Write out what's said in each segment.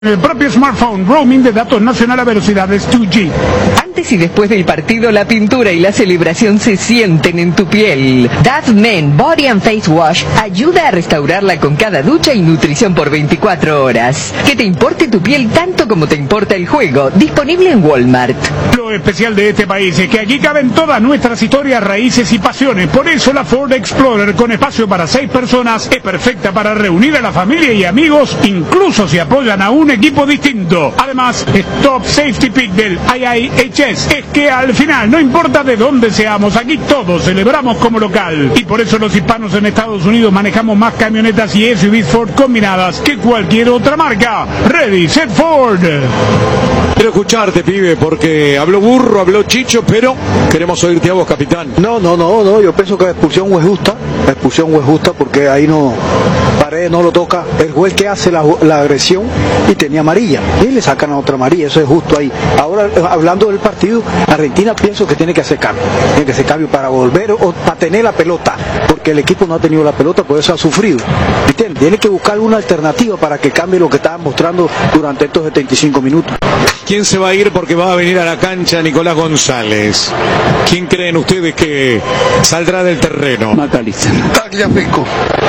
El propio smartphone, roaming de datos nacional a velocidades 2G. Antes y después del partido, la pintura y la celebración se sienten en tu piel. Dove Men Body and Face Wash ayuda a restaurarla con cada ducha y nutrición por 24 horas. Que te importe tu piel tanto como te importa el juego. Disponible en Walmart. Lo especial de este país es que aquí caben todas nuestras historias, raíces y pasiones. Por eso la Ford Explorer, con espacio para 6 personas, es perfecta para reunir a la familia y amigos, incluso si apoyan a un equipo distinto. Además, es Top Safety Pick del IIHS. Es que al final, no importa de dónde seamos, aquí todos celebramos como local. Y por eso los hispanos en Estados Unidos manejamos más camionetas y SUVs Ford combinadas que cualquier otra marca. Ready, set, Ford. Quiero escucharte, pibe, porque habló Burro, habló Chicho, pero queremos oírte a vos, capitán. No, yo pienso que la expulsión fue justa porque ahí no, Paredes no lo toca, el juez que hace la agresión y tenía amarilla, y le sacan a otra amarilla, eso es justo ahí. Ahora, hablando del partido, Argentina pienso que tiene que hacer cambio para volver o para tener la pelota, porque el equipo no ha tenido la pelota, por eso ha sufrido, ¿entiendes? Tiene que buscar una alternativa para que cambie lo que estaban mostrando durante estos 75 minutos. ¿Quién se va a ir porque va a venir a la cancha? Nicolás González. ¿Quién creen ustedes que saldrá del terreno? Macalister. Tagliafico.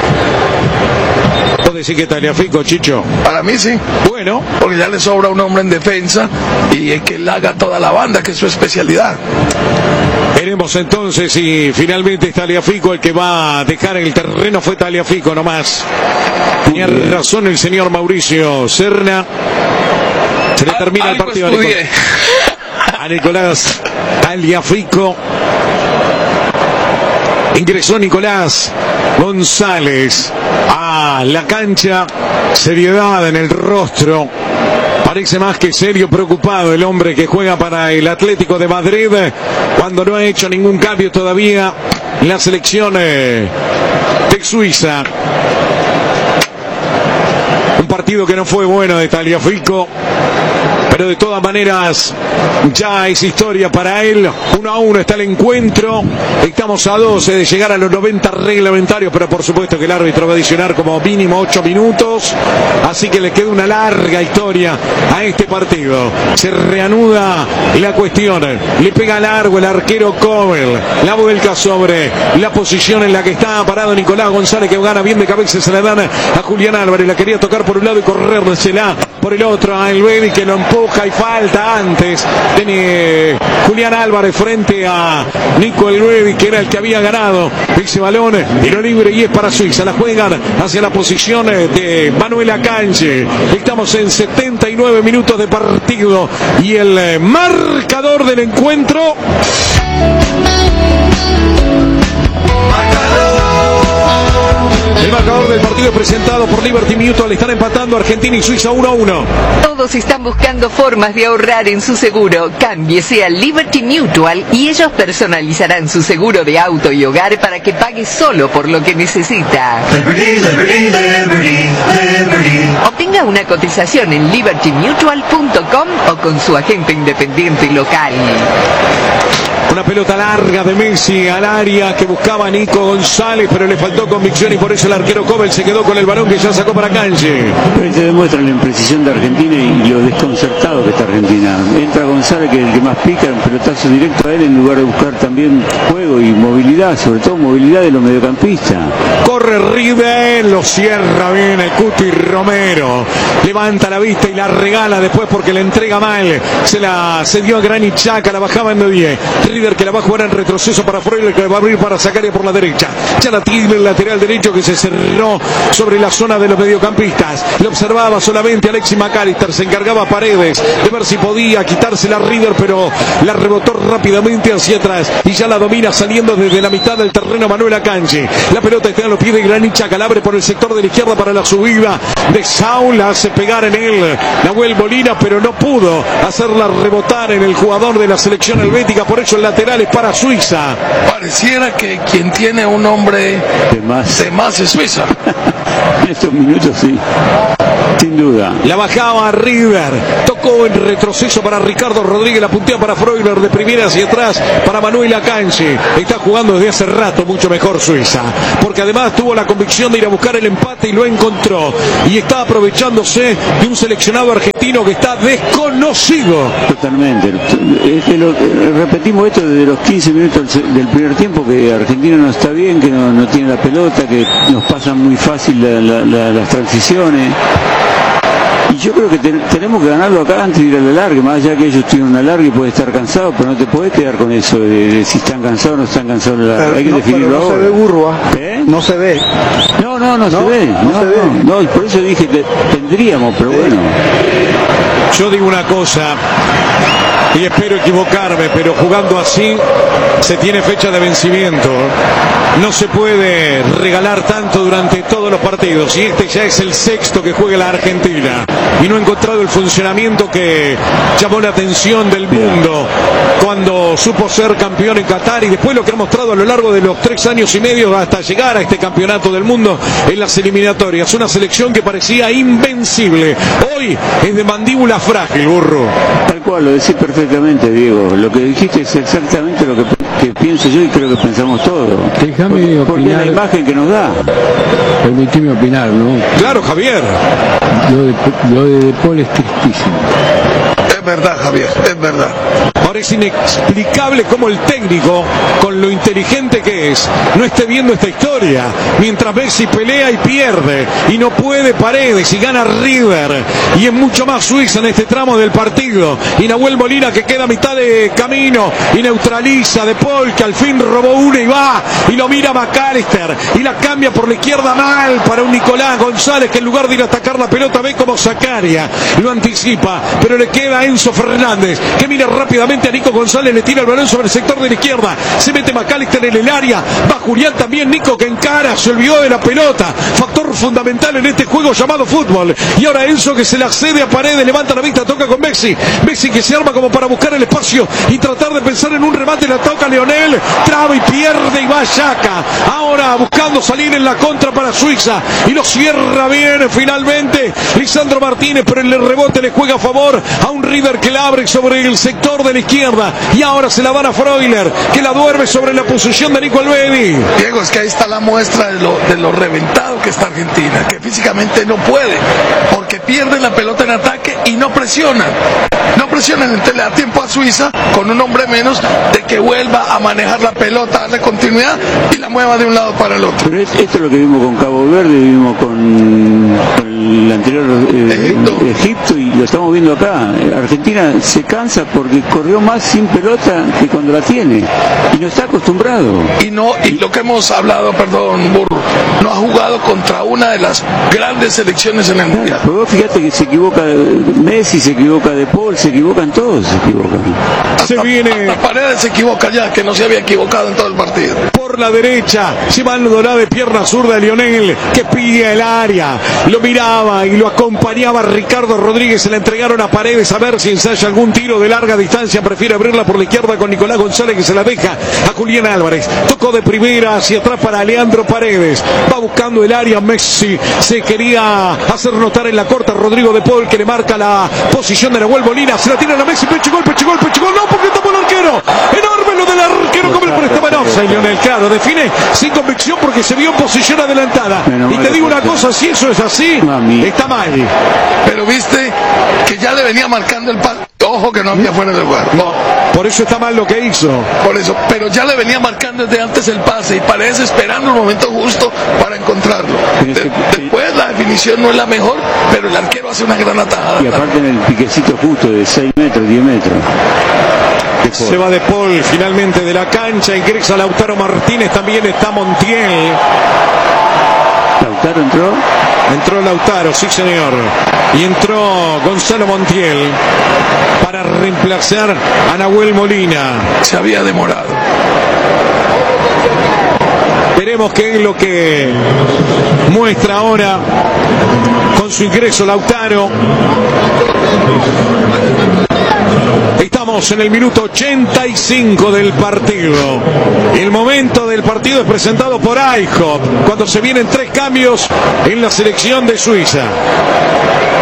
¿Vos decís que Tagliafico, Chicho? Para mí sí. Bueno. Porque ya le sobra un hombre en defensa y es que él haga toda la banda, que es su especialidad. Veremos entonces si finalmente es Tagliafico el que va a dejar el terreno. Fue Tagliafico nomás. Tenía razón el señor Mauricio Serna. Se le termina el partido a Nicolás Tagliafico. Ingresó Nicolás González a la cancha. Seriedad en el rostro. Parece más que serio, preocupado el hombre que juega para el Atlético de Madrid, cuando no ha hecho ningún cambio todavía en la selección de Suiza. Un partido que no fue bueno de Tagliafico, pero de todas maneras ya es historia para él. 1-1 está el encuentro. Estamos a 12 de llegar a los 90 reglamentarios, pero por supuesto que el árbitro va a adicionar como mínimo 8 minutos. Así que le queda una larga historia a este partido. Se reanuda la cuestión. Le pega largo el arquero Kobel. La vuelca sobre la posición en la que está parado Nicolás González, que gana bien de cabeza. Se la dan a Julián Álvarez. La quería tocar por un lado y corrérsela por el otro a El Bebi, que lo empuja y falta antes de Julián Álvarez frente a Nico El Bebi, que era el que había ganado ese balón. Tiro libre y es para Suiza. La juegan hacia la posición de Manuel Akanji. Estamos en 79 minutos de partido y el marcador del encuentro. El marcador del partido presentado por Liberty Mutual. Están empatando Argentina y Suiza 1-1. Todos están buscando formas de ahorrar en su seguro. Cámbiese a Liberty Mutual y ellos personalizarán su seguro de auto y hogar para que pague solo por lo que necesita. Obtenga una cotización en libertymutual.com o con su agente independiente local. Una pelota larga de Messi al área que buscaba Nico González, pero le faltó convicción y por eso el arquero Kobel se quedó con el balón que ya sacó para Canche. Pero te demuestra la imprecisión de Argentina y lo desconcertado que está Argentina. Entra González, que es el que más pica, un pelotazo directo a él en lugar de buscar también juego y movilidad, sobre todo movilidad de los mediocampistas. Corre River, lo cierra bien el Cuti Romero. Levanta la vista y la regala después porque le entrega mal. Se la cedió a Granit Xhaka, la bajaba en de 10. River que la va a jugar en retroceso para Freuler, que va a abrir para Zakaria por la derecha. Ya la tiene el lateral derecho que se cerró sobre la zona de los mediocampistas. Lo observaba solamente Alexis McAllister. Se encargaba Paredes de ver si podía quitársela a River, pero la rebotó rápidamente hacia atrás y ya la domina saliendo desde la mitad del terreno Manuel Akanji. La pelota está en los pies de Granit Xhaka, la abre por el sector de la izquierda para la subida de Saúl. La hace pegar en él Nahuel Molina, pero no pudo hacerla rebotar en el jugador de la selección helvética. Por eso el lateral es para Suiza. Pareciera que quien tiene un hombre de más es Suiza. En estos minutos sí. Sin duda. La bajaba a River. Tocó en retroceso para Ricardo Rodríguez. La puntea para Freuler de primera hacia atrás para Manuel Akanji. Está jugando desde hace rato mucho mejor Suiza. Porque además tuvo la convicción de ir a buscar el empate y lo encontró. Y está aprovechándose de un seleccionado argentino que está desconocido. Totalmente. Repetimos esto desde los 15 minutos del primer tiempo, que Argentina no está bien, que no tiene la pelota, que nos pasan muy fácil las transiciones. Y yo creo que tenemos que ganarlo acá antes de ir a la larga, más allá que ellos tienen una larga y pueden estar cansados, pero no te podés quedar con eso de si están cansados o no están cansados. Hay que definirlo ahora. No se ve burro, no se ve. No se ve. No, por eso dije que tendríamos, pero bueno. Yo digo una cosa, y espero equivocarme, pero jugando así se tiene fecha de vencimiento. No se puede regalar tanto durante todos los partidos, y este ya es el sexto que juega la Argentina y no ha encontrado el funcionamiento que llamó la atención del mundo cuando supo ser campeón en Qatar, y después lo que ha mostrado a lo largo de los 3 años y medio hasta llegar a este campeonato del mundo en las eliminatorias. Una selección que parecía invencible, hoy es de mandíbula frágil, burro. Tal cual, lo decís perfectamente, Diego. Lo que dijiste es exactamente lo que pienso yo y creo que pensamos todos. Déjame opinar. Porque es la imagen que nos da. Permitime opinar, ¿no? Claro, Javier. Lo de De Paul es tristísimo. Es verdad, Javier, es verdad. Ahora es inexplicable cómo el técnico, con lo inteligente que es, no esté viendo esta historia. Mientras Messi pelea y pierde, y no puede Paredes, y gana River, y es mucho más Suiza en este tramo del partido. Y Nahuel Molina, que queda a mitad de camino, y neutraliza a De Paul, que al fin robó una y va, y lo mira McAllister, y la cambia por la izquierda mal para un Nicolás González, que en lugar de ir a atacar la pelota ve como Zakaria lo anticipa, pero le queda a Enzo Fernández, que mira rápidamente a Nico González, le tira el balón sobre el sector de la izquierda, se mete McAllister en el área, va Julián también, Nico que encara, se olvidó de la pelota, factor fundamental en este juego llamado fútbol. Y ahora Enzo, que se la cede a Paredes, levanta la vista, toca con Messi, que se arma como para buscar el espacio y tratar de pensar en un remate, la toca Lionel, traba y pierde, y va Xhaka, ahora buscando salir en la contra para Suiza, y lo cierra bien finalmente Lisandro Martínez, pero el rebote le juega a favor a un River que la abre sobre el sector de la izquierda, y ahora se la dan a Freuler, que la duerme sobre la posición de Nico Alvedi. Diego, es que ahí está la muestra de lo reventado que está Argentina, que físicamente no puede, porque pierden la pelota en ataque y no presionan, entonces le da tiempo a Suiza, con un hombre menos, de que vuelva a manejar la pelota, darle continuidad y la mueva de un lado para el otro. Pero esto es lo que vimos con Cabo Verde, vimos con el anterior Egipto, y lo estamos viendo acá. Argentina se cansa porque corrió más sin pelota que cuando la tiene, y no está acostumbrado. Y lo que hemos hablado, perdón, burro, no ha jugado contra una de las grandes selecciones en el mundial. Pero vos fíjate que se equivoca Messi, se equivoca De Paul, se equivocan todos, se equivocan. Hasta Paredes se equivoca ya, que no se había equivocado en todo el partido. Por la derecha, llevándola de pierna zurda de Lionel, que pide el área, lo miraba y lo acompañaba Ricardo Rodríguez, se la entregaron a Paredes a ver si ensaya algún tiro de larga distancia, prefiere abrirla por la izquierda con Nicolás González, que se la deja a Julián Álvarez, tocó de primera hacia atrás para Leandro Paredes, va buscando el área Messi, se quería hacer notar en la corta Rodrigo De Paul, que le marca la posición de Nahuel Molina, se la tiran a Messi, pecho gol, no, porque tapó el arquero, enorme lo del arquero, como el prestamanosa, y Lionel, claro, define sin convicción porque se vio en posición adelantada, y te digo una cosa, si eso es así, está mal. Pero viste que ya le venía marcando el palo. Ojo que no había fuera de lugar. No, por eso está mal lo que hizo. Por eso, pero ya le venía marcando desde antes el pase y parece esperando un momento justo para encontrarlo. Después la definición no es la mejor, pero el arquero hace una gran atajada. Y aparte en el piquecito justo de 6 metros, 10 metros. Se va De Paul finalmente de la cancha, ingresa Lautaro Martínez, también está Montiel. ¿Lautaro entró? Entró Lautaro, sí señor. Y entró Gonzalo Montiel para reemplazar a Nahuel Molina. Se había demorado. Veremos qué es lo que muestra ahora con su ingreso Lautaro. Estamos en el minuto 85 del partido. El momento del partido es presentado por IHOP, cuando se vienen 3 cambios en la selección de Suiza.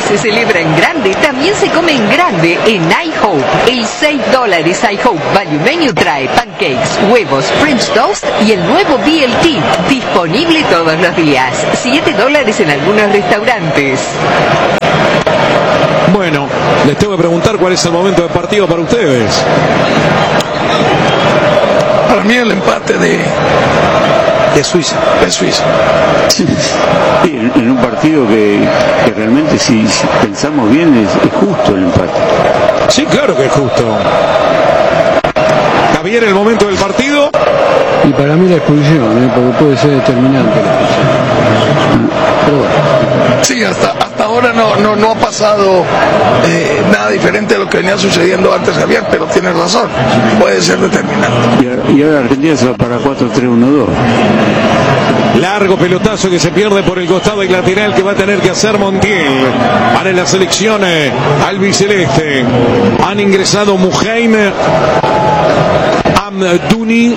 se celebra en grande, también se come en grande en iHope. El $6 iHope Value Menu trae pancakes, huevos, French toast y el nuevo BLT, disponible todos los días. $7 en algunos restaurantes. Bueno, les tengo que preguntar cuál es el momento del partido para ustedes. Para mí el empate de Suiza. De Suiza. Sí, en un partido que realmente si pensamos bien es justo el empate. Sí, claro que es justo. Javier, el momento del partido. Y para mí la expulsión, porque puede ser determinante la expulsión. Pero bueno. Sí, hasta ahora no ha pasado nada diferente de lo que venía sucediendo antes, Javier, pero tienes razón, puede ser determinante. Y ahora Argentina se va para 4-3-1-2. Largo pelotazo que se pierde por el costado y lateral que va a tener que hacer Montiel. Para la selección albiceleste han ingresado Muheim, Amdouni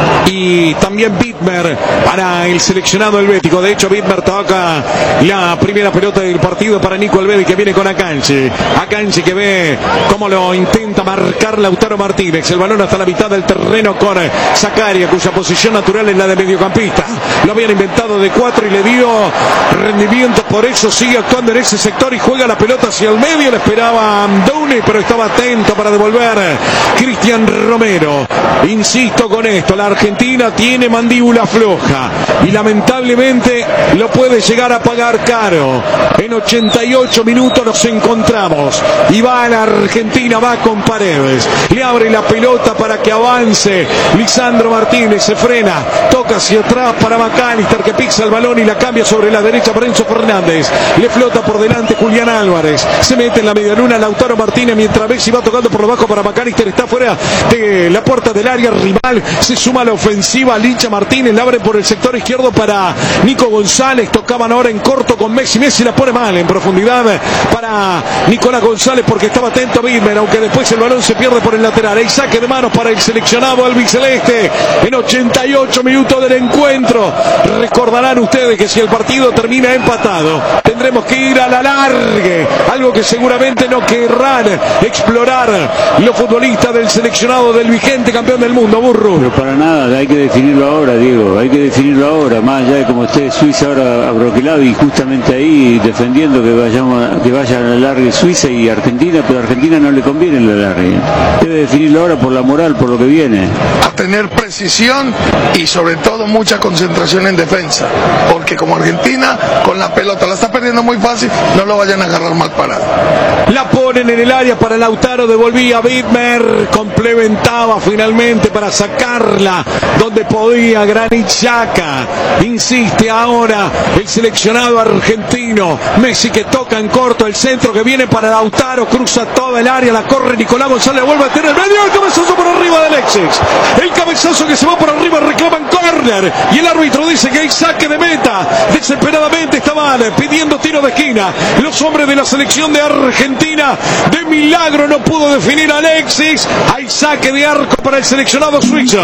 y también Widmer para el seleccionado helvético. De hecho, Widmer toca la primera pelota del partido para Nico Alvedi, que viene con Akanji. Akanji que ve cómo lo intenta marcar Lautaro Martínez. El balón hasta la mitad del terreno con Zakaria, cuya posición natural es la de mediocampista. Lo habían inventado de 4 y le dio rendimiento, por eso sigue actuando en ese sector y juega la pelota hacia el medio. Le esperaba Amdouni, pero estaba atento para devolver Cristian Romero. Insisto con esto, la Argentina tiene mandíbula floja y lamentablemente lo puede llegar a pagar caro. En 88 minutos nos encontramos y va la Argentina, va con Paredes, le abre la pelota para que avance Lisandro Martínez, se frena, toca hacia atrás para McAllister, que pisa el balón y la cambia sobre la derecha para Enzo Fernández, le flota por delante Julián Álvarez, se mete en la medialuna Lautaro Martínez mientras Messi va tocando por lo bajo para McAllister, está fuera de la puerta del área rival, se suma a la ofensiva Licha Martínez, la abre por el sector izquierdo para Nico González, tocaban ahora en corto con Messi, Messi la pone mal en profundidad para Nicolás González porque estaba atento a Widmer, aunque después el balón se pierde por el lateral. Hay saque de manos para el seleccionado albiceleste en 88 minutos del encuentro. Recordarán ustedes que si el partido termina empatado, tendremos que ir a la largue, algo que seguramente no querrán explorar los futbolistas del seleccionado del vigente campeón del mundo, Burru. Pero para nada, hay que definirlo ahora, Diego, hay que definirlo ahora, más allá de como esté Suiza ahora abroquelado y justamente ahí defendiendo que vaya a la largue Suiza y Argentina, pero a Argentina no le conviene la largue. Debe definirlo ahora por la moral, por lo que viene. A tener precisión y sobre todo mucha concentración en defensa, porque como Argentina con la pelota la está perdiendo muy fácil, no lo vayan a agarrar mal parado. La ponen en el área para Lautaro, devolvía Widmer, complementaba finalmente para sacarla donde podía Granit Xhaka. Insiste ahora el seleccionado argentino. Messi que toca en corto, el centro que viene para Lautaro, cruza toda el área, la corre Nicolás González, vuelve a tener el medio, el cabezazo por arriba de Alexis. El cabezazo que se va por arriba, reclaman córner y el árbitro dice que hay saque de meta. Desesperadamente estaban pidiendo tiro de esquina los hombres de la selección de Argentina. De milagro no pudo definir a Alexis. Hay saque de arco para el seleccionado suizo.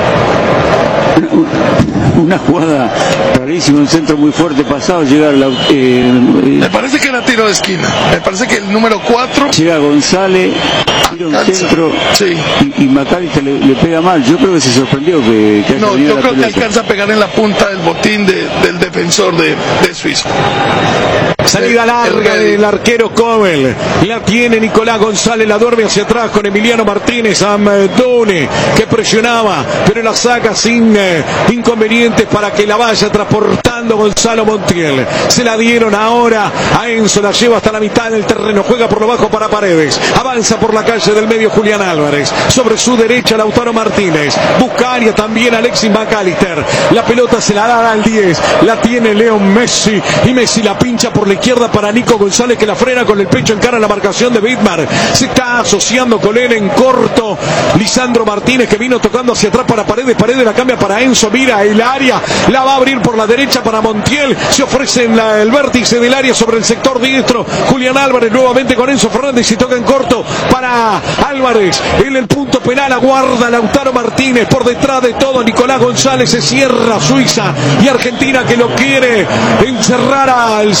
Una jugada rarísima, un centro muy fuerte pasado, llega me parece que era tiro de esquina, me parece que el número 4 llega González, tira un centro, sí. y McAllister le pega mal. Yo creo que se sorprendió que haya no, yo creo pelota. que alcanza a pegar en la punta del botín del defensor de Suiza. Salida larga del arquero Kobel, la tiene Nicolás González, la duerme hacia atrás con Emiliano Martínez. Amdouni que presionaba, pero la saca sin inconvenientes para que la vaya transportando Gonzalo Montiel. Se la dieron ahora a Enzo, la lleva hasta la mitad del terreno, juega por lo bajo para Paredes, avanza por la calle del medio Julián Álvarez, sobre su derecha Lautaro Martínez, busca área también Alexis McAllister, la pelota se la da al 10, la tiene Leo Messi y Messi la pincha por la izquierda para Nico González, que la frena con el pecho en cara a la marcación de Widmer. Se está asociando con él en corto Lisandro Martínez, que vino tocando hacia atrás para Paredes, Paredes la cambia para Enzo, mira el área, la va a abrir por la derecha para Montiel, se ofrece en el vértice del área sobre el sector diestro Julián Álvarez, nuevamente con Enzo Fernández y toca en corto para Álvarez, en el punto penal aguarda Lautaro Martínez, por detrás de todo Nicolás González, se cierra Suiza y Argentina, que lo quiere encerrar al seleccionado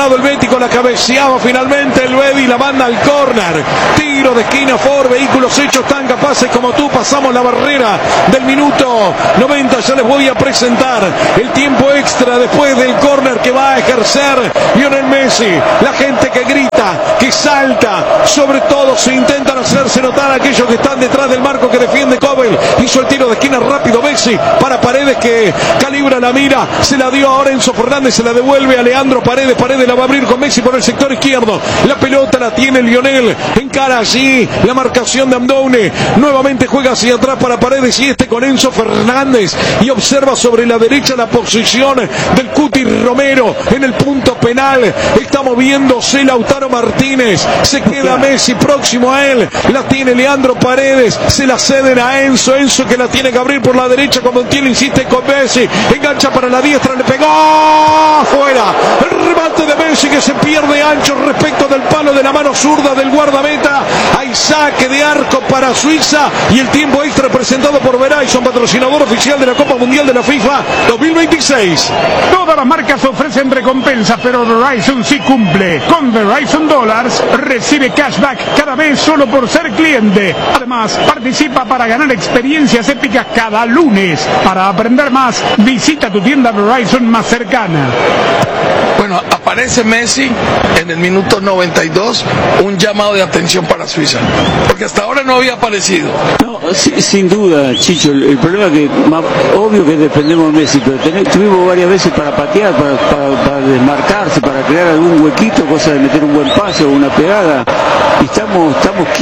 lado el Bético, la cabeceaba finalmente el Bedi, la manda al córner. Tiro de esquina, Ford, vehículos hechos tan capaces como tú. Pasamos la barrera del minuto 90. Ya les voy a presentar el tiempo extra después del córner que va a ejercer Lionel Messi. La gente que grita, que salta, sobre todo se intentan hacerse notar aquellos que están detrás del marco que defiende Cobel. Hizo el tiro de esquina rápido Messi para Paredes, que calibra la mira, se la dio a Enzo Fernández, se la devuelve a Leandro Paredes. Paredes la va a abrir con Messi por el sector izquierdo. La pelota la tiene Lionel, encara allí la marcación de Amdoune, nuevamente juega hacia atrás para Paredes y este con Enzo Fernández, y observa sobre la derecha la posición del Cuti Romero en el punto penal. Está moviéndose Lautaro Martínez, se queda Messi próximo a él, la tiene Leandro Paredes, se la ceden a Enzo que la tiene que abrir por la derecha, cuando tiene insiste con Messi, engancha para la diestra, le pegó fuera, el remate de Messi que se pierde ancho respecto del palo de la mano zurda del guardameta. Hay saque de arco para Suiza y el tiempo extra presentado por Verizon, patrocinador oficial de la Copa Mundial de la FIFA 2026. Todas las marcas ofrecen recompensas, pero Verizon sí cumple. Con Verizon Dollars recibe cashback cada vez solo por ser cliente. Además, participa para ganar experiencias épicas cada lunes. Para aprender más, visita tu tienda Verizon más cercana. Bueno, aparece Messi en el minuto 92, un llamado de atención para Suiza, porque hasta ahora no había aparecido. No, sin duda, Chicho, el problema es que, obvio que dependemos de Messi, pero tuvimos varias veces para patear, para desmarcarse, para crear algún huequito, cosa de meter un buen pase o una pegada, y estamos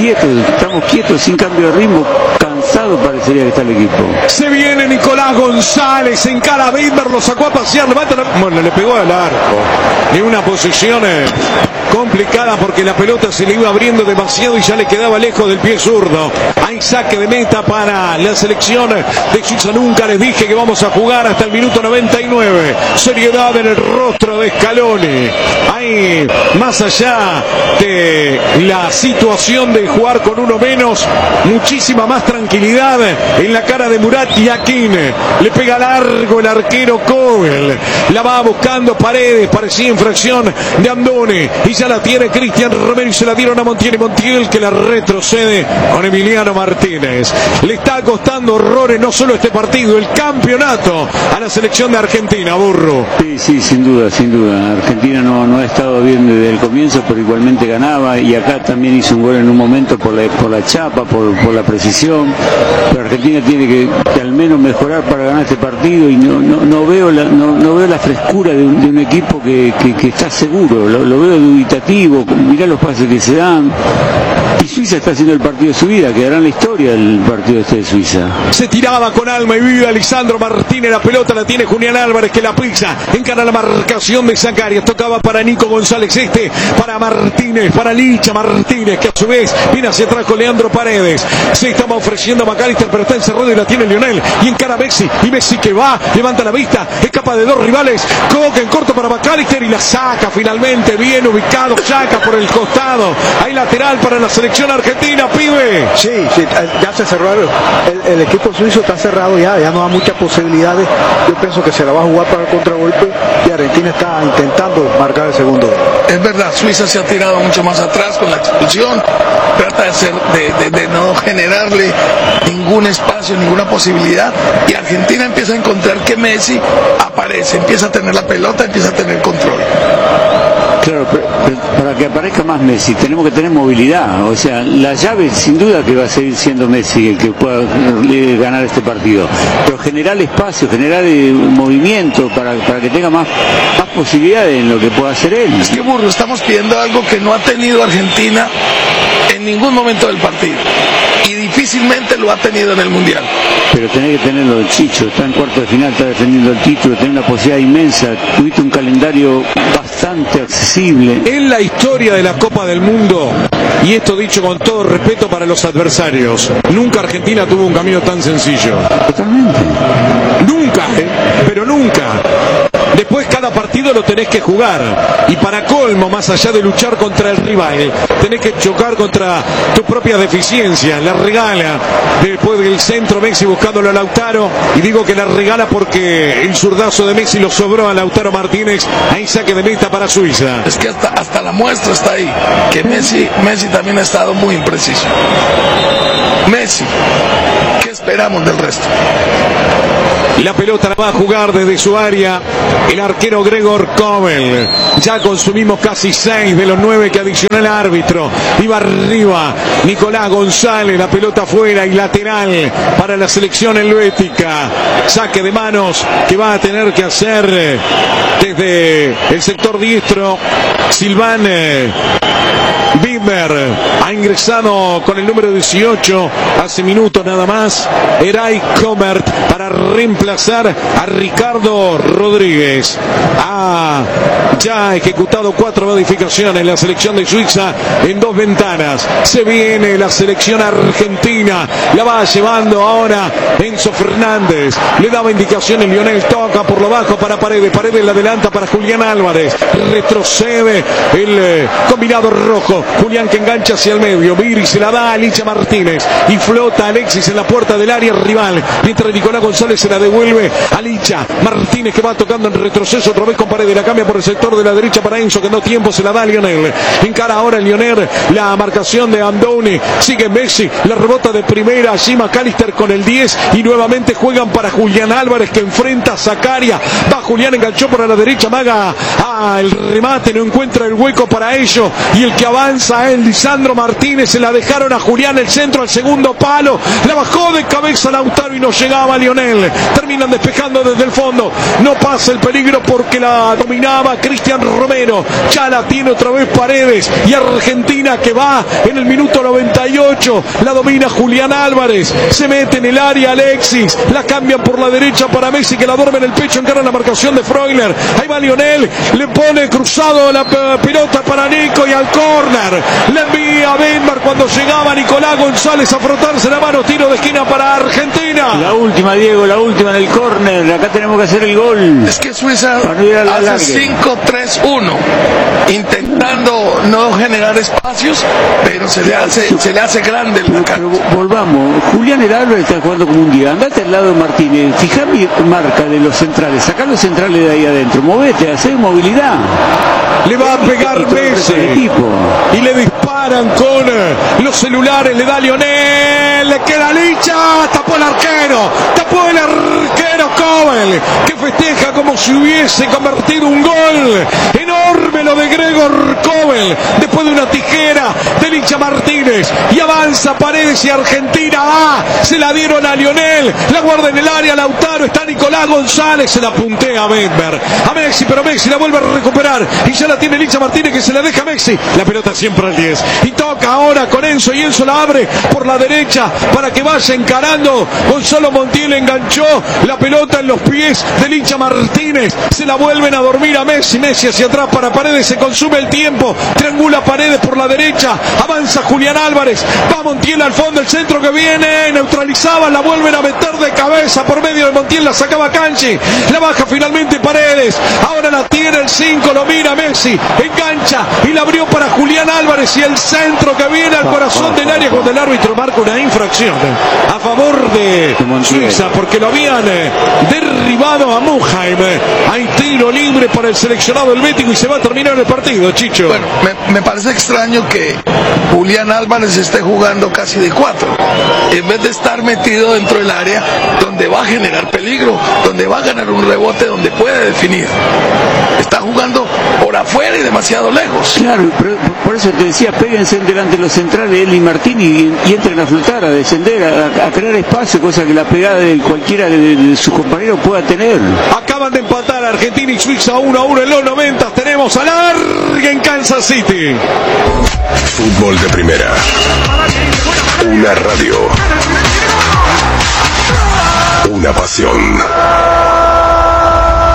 quietos, sin cambio de ritmo, cansado parecería que está el equipo. Se viene Nicolás González, encara a Beiber, lo sacó a pasear, levanta bueno, le pegó al arco. Ni una posición complicada porque la pelota se le iba abriendo demasiado y ya le quedaba lejos del pie zurdo. Hay saque de meta para la selección de Suiza. Nunca les dije que vamos a jugar hasta el minuto 99. Seriedad en el rostro de Scaloni. Hay, más allá de la situación de jugar con uno menos, muchísima más tranquilidad en la cara de Murat Yakin. Le pega largo el arquero Kobel. La va buscando Paredes, parecía infracción de Amdoune y ya la tiene Cristian Romero y se la dieron a Montiel que la retrocede con Emiliano Martínez. Le está costando horrores no solo este partido, el campeonato a la selección de Argentina, Burro. Sí, sin duda. Argentina no ha estado bien desde el comienzo, pero igualmente ganaba, y acá también hizo un gol en un momento por la chapa, por la precisión, pero Argentina tiene que al menos mejorar para ganar este partido, y no veo la frescura de un equipo que está seguro, lo veo dubitativo. Mirá los pases que se dan, y Suiza está haciendo el partido de su vida, quedará en la historia el partido de Suiza. Se tiraba con alma y vida Lisandro Martínez, la pelota la tiene Julián Álvarez, que la pisa, encara la marcación de Zacarias, tocaba para Nico González, para Martínez, para Licha Martínez, que a su vez viene hacia atrás con Leandro Paredes. Se estaba ofreciendo a McAllister, pero está encerrado y la tiene Lionel, y encara a Messi, y Messi que va, levanta la vista, escapa de dos rivales, Coque en corto para McAllister y la saca finalmente, bien ubicado, saca por el costado. Hay lateral para la selección argentina, pibe. Sí, ya se cerró el equipo suizo, está cerrado ya no da muchas posibilidades. Yo pienso que se la va a jugar para el contragolpe y Argentina está intentando marcar el segundo. Es verdad, Suiza se ha tirado mucho más atrás con la expulsión, trata de no generarle ningún espacio, ninguna posibilidad, y Argentina empieza a encontrar que Messi aparece, empieza a tener la pelota, empieza a tener control. Claro, pero para que aparezca más Messi tenemos que tener movilidad, o sea, la llave sin duda que va a seguir siendo Messi el que pueda ganar este partido, pero generar espacio, generar movimiento para que tenga más posibilidades en lo que pueda hacer él. Es que, Burro, estamos pidiendo algo que no ha tenido Argentina en ningún momento del partido, y difícilmente lo ha tenido en el Mundial. Pero tenés que tenerlo, Chicho, está en cuarto de final, está defendiendo el título, tiene una posibilidad inmensa, tuviste un calendario bastante accesible. En la historia de la Copa del Mundo, y esto dicho con todo respeto para los adversarios, nunca Argentina tuvo un camino tan sencillo. Totalmente. Nunca, pero nunca. Después cada partido lo tenés que jugar. Y para colmo, más allá de luchar contra el rival, tenés que chocar contra tus propias deficiencias. La regala después del centro Messi buscándolo a Lautaro. Y digo que la regala porque el zurdazo de Messi lo sobró a Lautaro Martínez. Ahí saque de meta para Suiza. Es que hasta la muestra está ahí. Que Messi también ha estado muy impreciso. Messi, ¿qué esperamos del resto? La pelota la va a jugar desde su área el arquero Gregor Kobel. Ya consumimos casi 6 de los 9 que adicionó el árbitro. Iba arriba Nicolás González, la pelota afuera y lateral para la selección helvética. Saque de manos que va a tener que hacer desde el sector diestro Silván Bimber. Ha ingresado con el número 18 hace minutos nada más Eray Comert para reemplazar a Ricardo Rodríguez. Ha ya ejecutado 4 modificaciones en la selección de Suiza en 2 ventanas. Se viene la selección argentina, la va llevando ahora Enzo Fernández. Le daba indicaciones Lionel, toca por lo bajo para Paredes, Paredes la adelanta para Julián Álvarez, retrocede el combinado rojo, Julián que engancha hacia el medio, Viri se la da a Licha Martínez y flota Alexis en la puerta del área rival, mientras Nicolás González se la devuelve a Licha Martínez que va tocando en retroceso otra vez con Paredes, la cambia por el sector de la derecha para Enzo que no tiempo, se la da a Lionel, encara ahora Lionel la marcación de Andoni, sigue Messi, la rebota de primera allí McAllister con el 10 y nuevamente juegan para Julián Álvarez que enfrenta a Zakaria, va Julián, enganchó por la derecha, maga el remate, no encuentra el hueco para ello y el que avanza es Lisandro Martínez, se la dejaron a Julián, el centro al segundo palo, la bajó de cabeza Lautaro y no llegaba Lionel, terminan despejando desde el fondo, no pasa el peligro porque la dominaba Cristian Romero, ya la tiene otra vez Paredes y Argentina que va en el minuto 98, la domina Julián Álvarez, se mete en el área Alexis, la cambian por la derecha para Messi que la duerme en el pecho, encara la marcación de Freuler, ahí va Lionel, le pone cruzado la pelota para Nico y al córner, le envía a Benbar cuando llegaba Nicolás González a frotarse la mano, tiro de esquina para Argentina. La última, Diego, la última en el córner, acá tenemos que hacer el gol. Es que Suiza hace 5-3-1, intentando no generar espacios, pero se le hace grande el pero volvamos, Julián Álvarez está jugando como un día, andate al lado de Martínez, fijá mi marca de los centrales, sacá los centrales de ahí adentro, movete, hacé movilidad. Le va a pegar Messi y le disparan con los celulares, le da Lionel, le queda Licha, tapó el arquero Kobel, que festeja como si hubiese convertido un gol enorme lo de Gregor Kobel, después de una tijera de Licha Martínez, y avanza Paredes y Argentina se la dieron a Lionel, la guarda en el área Lautaro, está Nicolás González, se la puntea a Benber, a Messi, pero Messi la vuelve a recuperar y ya la tiene Licha Martínez que se la deja a Messi, la pelota siempre al 10 y toca ahora con Enzo y Enzo la abre por la derecha para que vaya encarando, Gonzalo Montiel enganchó la pelota en los pies de Licha Martínez, se la vuelven a dormir a Messi, Messi hacia atrás para Paredes, se consume el tiempo, triangula Paredes por la derecha, avanza Julián Álvarez, va Montiel al fondo, el centro que viene, neutralizaba, la vuelven a meter de cabeza por medio de Montiel, la sacaba Canchi, la baja finalmente Paredes, ahora la tiene el 5, lo mira Messi, engancha y la abrió para Julián Álvarez y el centro que viene al corazón del área cuando el árbitro marca una infracción a favor de Suiza porque lo habían derribado a Muheim. Hay tiro libre para el seleccionado helvético y se va a terminar el partido, Chicho. Bueno, me parece extraño que Julián Álvarez esté jugando casi de 4 en vez de estar metido dentro del área donde va a generar peligro, donde va a ganar un rebote, donde puede definir. Está jugando por afuera y demasiado lejos. Claro, pero por eso te decía, péguense delante de los centrales, él y Martín, y entren a flotar, a descender, a crear espacio, cosa que la pegada de cualquiera de sus compañeros pueda tener. Acaban de empatar Argentina y Suiza 1-1 en los 90. Tenemos a Largue en Kansas City. Fútbol de primera. Una radio. Una pasión. Aquí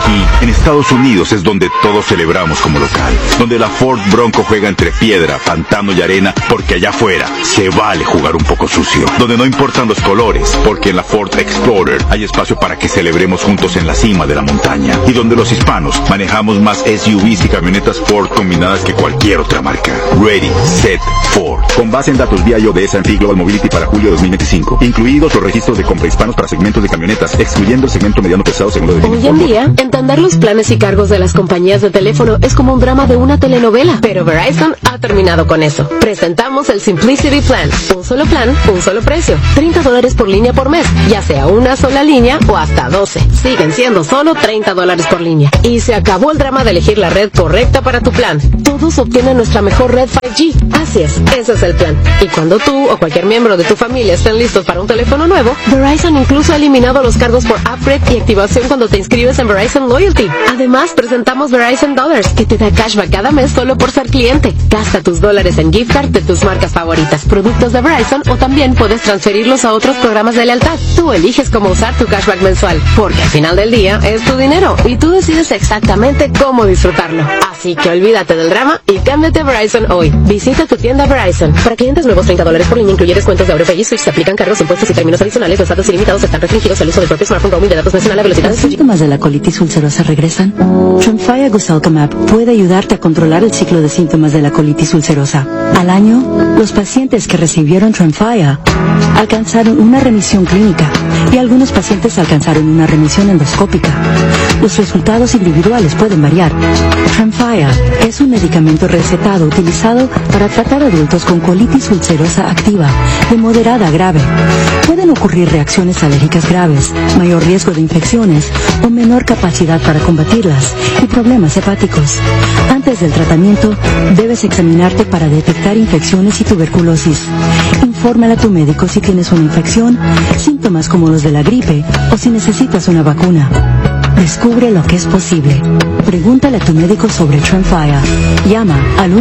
Aquí, en Estados Unidos, es donde todos celebramos como local. Donde la Ford Bronco juega entre piedra, pantano y arena, porque allá afuera se vale jugar un poco sucio. Donde no importan los colores, porque en la Ford Explorer hay espacio para que celebremos juntos en la cima de la montaña. Y donde los hispanos manejamos más SUVs y camionetas Ford combinadas que cualquier otra marca. Ready, Set, Ford. Con base en datos BIO de S&P Global Mobility para julio de 2025, incluidos los registros de compra hispanos para segmentos de camionetas, excluyendo el segmento mediano pesado según lo de Hoy en día, entender los planes y cargos de las compañías de teléfono es como un drama de una telenovela, pero Verizon ha terminado con eso. Presentamos el Simplicity Plan. Un solo plan, un solo precio. $30 por línea por mes, ya sea una sola línea o hasta 12. Siguen siendo solo $30 por línea. Y se acabó el drama de elegir la red correcta para tu plan. Todos obtienen nuestra mejor red 5G. Así es, ese es el plan. Y cuando tú o cualquier miembro de tu familia estén listos para un teléfono nuevo, Verizon incluso ha eliminado los cargos por upgrade y activación cuando te inscribes en Verizon Loyalty. Además, presentamos Verizon Dollars, que te da cashback cada mes solo por ser cliente. Gasta tus dólares en gift card de tus marcas favoritas, productos de Verizon, o también puedes transferirlos a otros programas de lealtad. Tú eliges cómo usar tu cashback mensual, porque al final del día es tu dinero y tú decides exactamente cómo disfrutarlo. Así que olvídate del drama y cámbiate a Verizon hoy. Visita tu tienda Verizon. Para clientes nuevos, $30 por línea, incluye descuentos de AuroPay y Switch. Se aplican cargos, impuestos y términos adicionales. Los datos ilimitados están restringidos al uso del propio smartphone, roaming de datos nacional a velocidad. ¿Los síntomas de la colitis ulcerosa regresan? Tremfya Guselkumab puede ayudarte a controlar el ciclo de síntomas de la colitis ulcerosa. Al año, los pacientes que recibieron Tremfya alcanzaron una remisión clínica y algunos pacientes alcanzaron una remisión endoscópica. Los resultados individuales pueden variar. Tremfya es un medicamento recetado utilizado para tratar adultos con colitis ulcerosa activa de moderada a grave. Pueden ocurrir reacciones alérgicas graves, mayor riesgo de infecciones o menor capacidad para combatirlas y problemas hepáticos. Antes del tratamiento, debes examinarte para detectar infecciones y tuberculosis. Infórmale a tu médico si tienes una infección, síntomas como los de la gripe o si necesitas una vacuna. Descubre lo que es posible. Pregúntale a tu médico sobre Tremfya. Llama al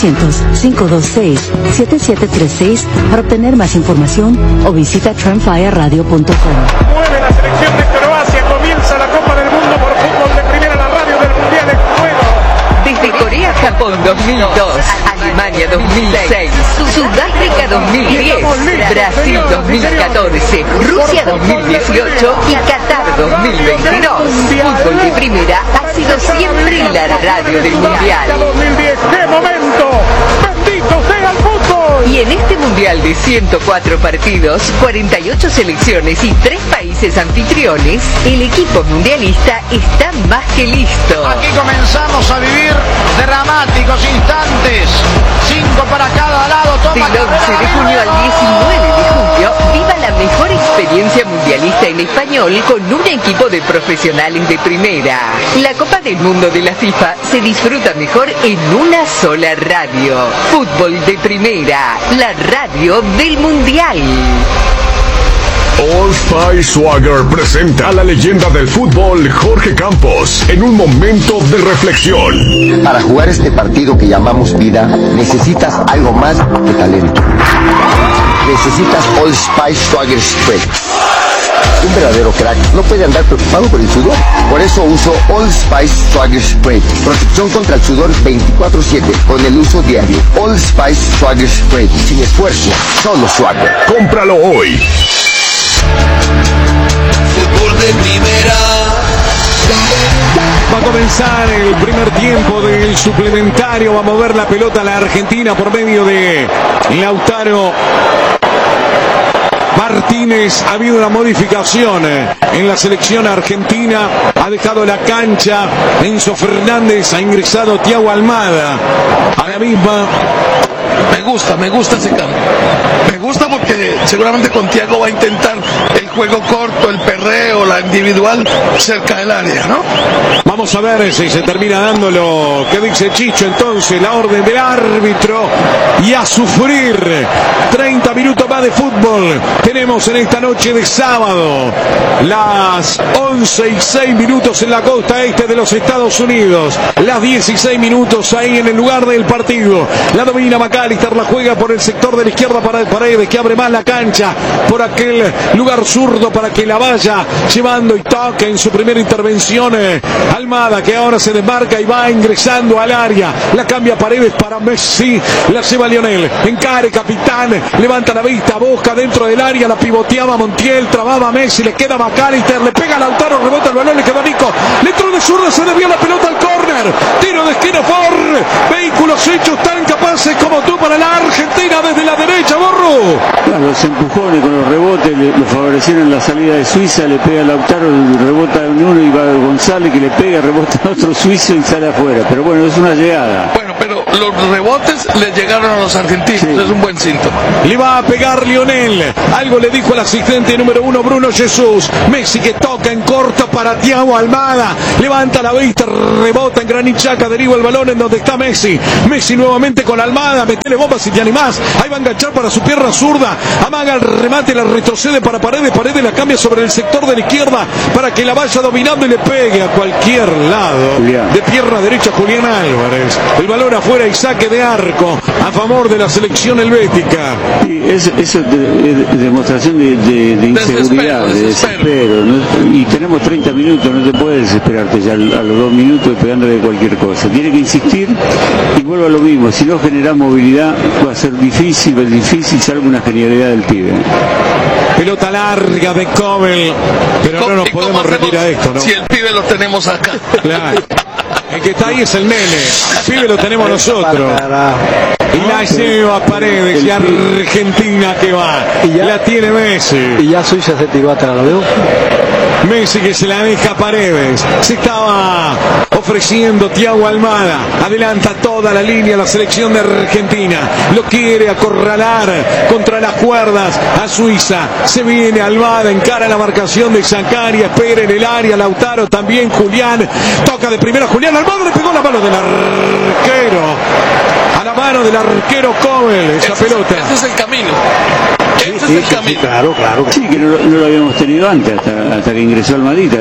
1-800-526-7736 para obtener más información o visita tremfyaradio.com. Mueve la selección de Croacia, comienza la Copa del Mundo por fútbol de primera, la radio del Mundial en juego. Desde Corea, Japón 2002, Alemania 2006, Sudáfrica 2010, Brasil 2014, Rusia 2018 y Qatar 2022. Fútbol de primera ha sido siempre la radio del Mundial. 2010, ¡qué momento! ¡Bendito sea el fútbol! Y en este Mundial de 104 partidos, 48 selecciones y 3 países anfitriones, el equipo mundialista está más que listo. Aquí comenzamos a vivir dramáticos instantes. 5 para cada lado. Toma Del 11 de junio al 19 de julio, viva la mejor experiencia mundialista en español con un equipo de profesionales de primera. La Copa del Mundo de la FIFA se disfruta mejor en una sola radio. Fútbol de primera, la radio del Mundial. Old Spice Swagger presenta a la leyenda del fútbol Jorge Campos en un momento de reflexión. Para jugar este partido que llamamos vida, necesitas algo más que talento. Necesitas Old Spice Swagger Spray. Un verdadero crack no puede andar preocupado por el sudor. Por eso uso Old Spice Swagger Spray. Protección contra el sudor 24/7 con el uso diario. Old Spice Swagger Spray. Sin esfuerzo, solo Swagger. Cómpralo hoy. Fútbol de primera. Va a comenzar el primer tiempo del suplementario. Va a mover la pelota a la Argentina por medio de Lautaro Martínez. Ha habido una modificación en la selección argentina. Ha dejado la cancha Enzo Fernández. Ha ingresado Thiago Almada a la misma. Me gusta ese cambio. Me gusta porque seguramente con Thiago va a intentar el juego corto, el perreo, la individual cerca del área, ¿no? Vamos a ver si se termina dando lo que dice Chicho. Entonces la orden del árbitro y a sufrir. 30 minutos más de fútbol tenemos en esta noche de sábado, las 11:06 en la costa este de los Estados Unidos, las 16 ahí en el lugar del partido. La domina McAllister, la juega por el sector de la izquierda para Paredes, que abre más la cancha por aquel lugar zurdo para que la vaya llevando y toque en su primera intervención. Almada, que ahora se desmarca y va ingresando al área, la cambia Paredes para Messi, la lleva Lionel, encare capitán, levanta la vista, busca dentro del área, la pivoteaba Montiel, trababa Messi, le queda McAllister, le pega a Lautaro, rebota el balón, le queda Nico, le entró de zurda, se desvió la pelota al córner, tiro de esquina Ford, vehículos hechos tan capaces como tú para la Argentina desde la derecha, Borro. Claro, los empujones con los rebotes lo favorecieron la salida de Suiza, le pega a Lautaro, rebota en uno y va González que le pega, rebota a otro suizo y sale afuera, pero bueno, es una llegada. Bueno, pero los rebotes le llegaron a los argentinos, sí. Es un buen síntoma. Le va a pegar Lionel, algo le dijo el asistente número 1 Bruno Jesús. Messi que toca en corto para Thiago Almada, levanta la vista, rebota en Granit Xhaka, deriva el balón en donde está Messi. Messi nuevamente con Almada, metele bomba si te animás, ahí va a enganchar para su pierna zurda, amaga el remate, la retrocede para Paredes, Paredes la cambia sobre el sector de la izquierda para que la vaya dominando y le pegue a cualquier lado. Julián. De pierna derecha Julián Álvarez, el balón afuera y saque de arco a favor de la selección helvética. Sí, eso es demostración de inseguridad, de desespero, ¿no? Y tenemos 30 minutos, no te puedes desesperarte ya a los 2 minutos pegándole cualquier cosa. Tiene que insistir y vuelvo a lo mismo, si no genera movilidad va a ser difícil, salvo una genialidad del pibe. Pelota larga de Kobel, pero no nos podemos retirar esto, ¿no? Si el pibe lo tenemos acá. Claro. El que está ahí es el nene, el pibe lo tenemos nosotros. Y la lleva Paredes y Argentina que va. Y ya, la tiene Messi. Y ya Suiza se tiró atrás, ¿lo veo? Messi que se la deja a Paredes. Se estaba ofreciendo Thiago Almada. Adelanta toda la línea la selección de Argentina. Lo quiere acorralar contra las cuerdas a Suiza. Se viene Almada, encara la marcación de Zakaria. Espera en el área. Lautaro también. Julián. Toca de primera Julián. Almada le pegó la mano del arquero. A la mano del arquero Kobel. Esa pelota. Ese es el camino. Sí, claro. Sí, que no lo habíamos tenido antes, hasta que ingresó Almadita.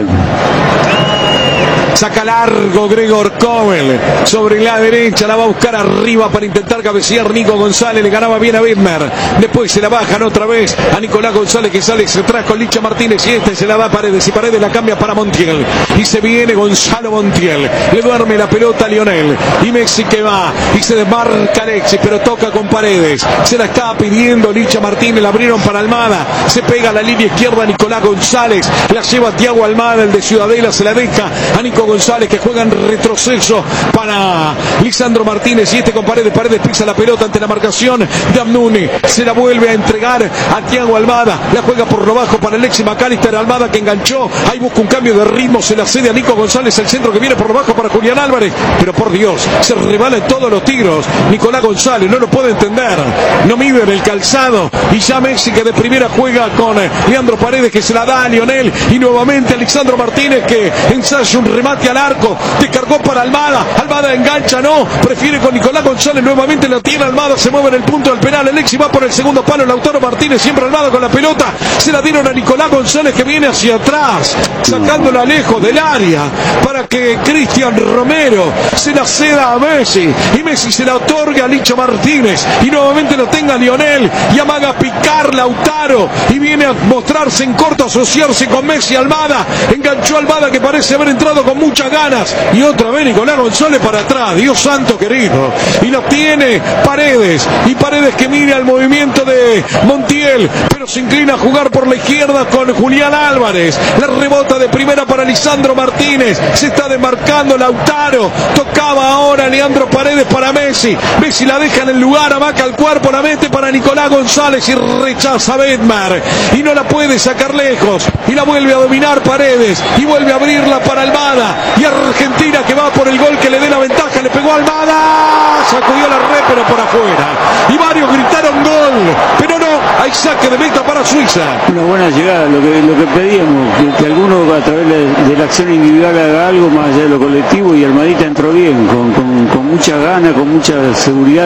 Saca largo Gregor Kobel sobre la derecha, la va a buscar arriba para intentar cabecear Nico González, le ganaba bien a Widmer, después se la bajan otra vez a Nicolás González que sale atrás con Licha Martínez y se la da a Paredes y Paredes la cambia para Montiel y se viene Gonzalo Montiel, le duerme la pelota a Lionel y Messi que va y se desmarca Alexis pero toca con Paredes, se la estaba pidiendo Licha Martínez, la abrieron para Almada, se pega a la línea izquierda Nicolás González, la lleva Thiago Almada, el de Ciudadela, se la deja a Nico González que juega en retroceso para Lisandro Martínez y con Paredes pisa la pelota ante la marcación de Amnuni, se la vuelve a entregar a Thiago Almada, la juega por lo bajo para Alexis McAllister, Almada que enganchó, ahí busca un cambio de ritmo, se la cede a Nico González, el centro que viene por lo bajo para Julián Álvarez, pero por Dios, se rebala todos los tiros, Nicolás González no lo puede entender, no mide en el calzado y ya Messi que de primera juega con Leandro Paredes que se la da a Lionel y nuevamente Alexandro Martínez que ensaya un remate al arco, te cargó para Almada, Almada engancha, no, prefiere con Nicolás González, nuevamente la tiene Almada, se mueve en el punto del penal, Alexis va por el segundo palo, Lautaro Martínez, siempre Almada con la pelota, se la dieron a Nicolás González que viene hacia atrás, sacándola lejos del área, para que Cristian Romero se la ceda a Messi, y Messi se la otorga a Licha Martínez, y nuevamente lo tenga Lionel, y amaga a picar Lautaro, y viene a mostrarse en corto, asociarse con Messi, Almada, enganchó a Almada que parece haber entrado con muchas ganas y otra vez Nicolás González para atrás, Dios santo querido, y lo tiene Paredes y Paredes que mira el movimiento de Montiel pero se inclina a jugar por la izquierda con Julián Álvarez, la rebota de primera para Lisandro Martínez, se está demarcando Lautaro, tocaba ahora Leandro Paredes para Messi la deja en el lugar, amaca el cuerpo, la mete para Nicolás González y rechaza a Bedmar y no la puede sacar lejos y la vuelve a dominar Paredes y vuelve a abrirla para Almada y Argentina que va por el gol que le dé la ventaja, le pegó a Almada, sacudió la red pero por afuera y varios gritaron gol, pero no, hay Hay saque de meta para Suiza. Una buena llegada, lo que pedíamos, que alguno a través de la acción individual haga algo más allá de lo colectivo, y Almadita entró bien, con mucha gana, con mucha seguridad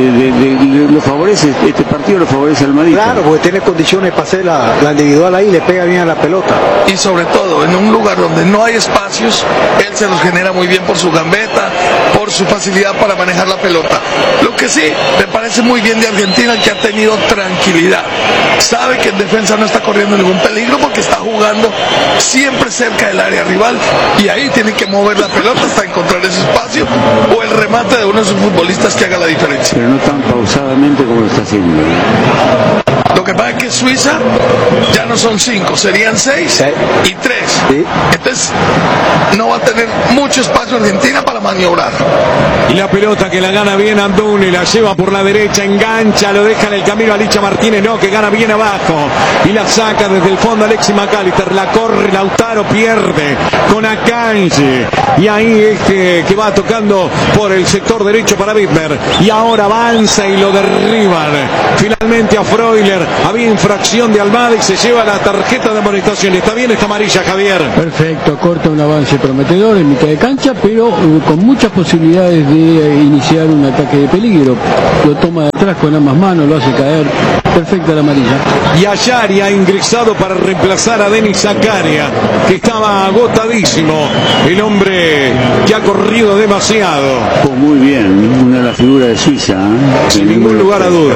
lo favorece, este partido lo favorece Almadita. Claro, porque tiene condiciones para hacer la individual ahí, le pega bien a la pelota. Y sobre todo, en un lugar donde no hay espacios, él se los genera muy bien por su gambeta, por su facilidad para manejar la pelota. Lo que sí, me parece muy bien de Argentina, que ha tenido tranquilidad. Sabe que en defensa no está corriendo ningún peligro porque está jugando siempre cerca del área rival, y ahí tiene que mover la pelota hasta encontrar ese espacio o el remate de uno de sus futbolistas que haga la diferencia. Pero no tan pausadamente como lo está haciendo. Lo que pasa es que Suiza ya no son 5, serían 6 y 3. Sí. Entonces no va a tener mucho espacio Argentina para maniobrar. Y la pelota que la gana bien Anduni, la lleva por la derecha, engancha, lo deja en el camino a Licha Martínez, no, que gana bien abajo y la saca desde el fondo Alexis McAllister, la corre Lautaro, pierde con Akanji, y ahí que va tocando por el sector derecho para Wittmer, y ahora avanza y lo derriban finalmente a Freuler. Había infracción de Almada y se lleva la tarjeta de amonestación. Está bien esta amarilla, Javier. Perfecto, corta un avance prometedor en mitad de cancha, pero con muchas posibilidades de iniciar un ataque de peligro. Lo toma de atrás con ambas manos, lo hace caer. Perfecta la amarilla. Y Ayari ha ingresado para reemplazar a Denis Zakaria, que estaba agotadísimo. El hombre que ha corrido demasiado. Pues muy bien, una de las figuras de Suiza. Sin ningún lugar a dudas.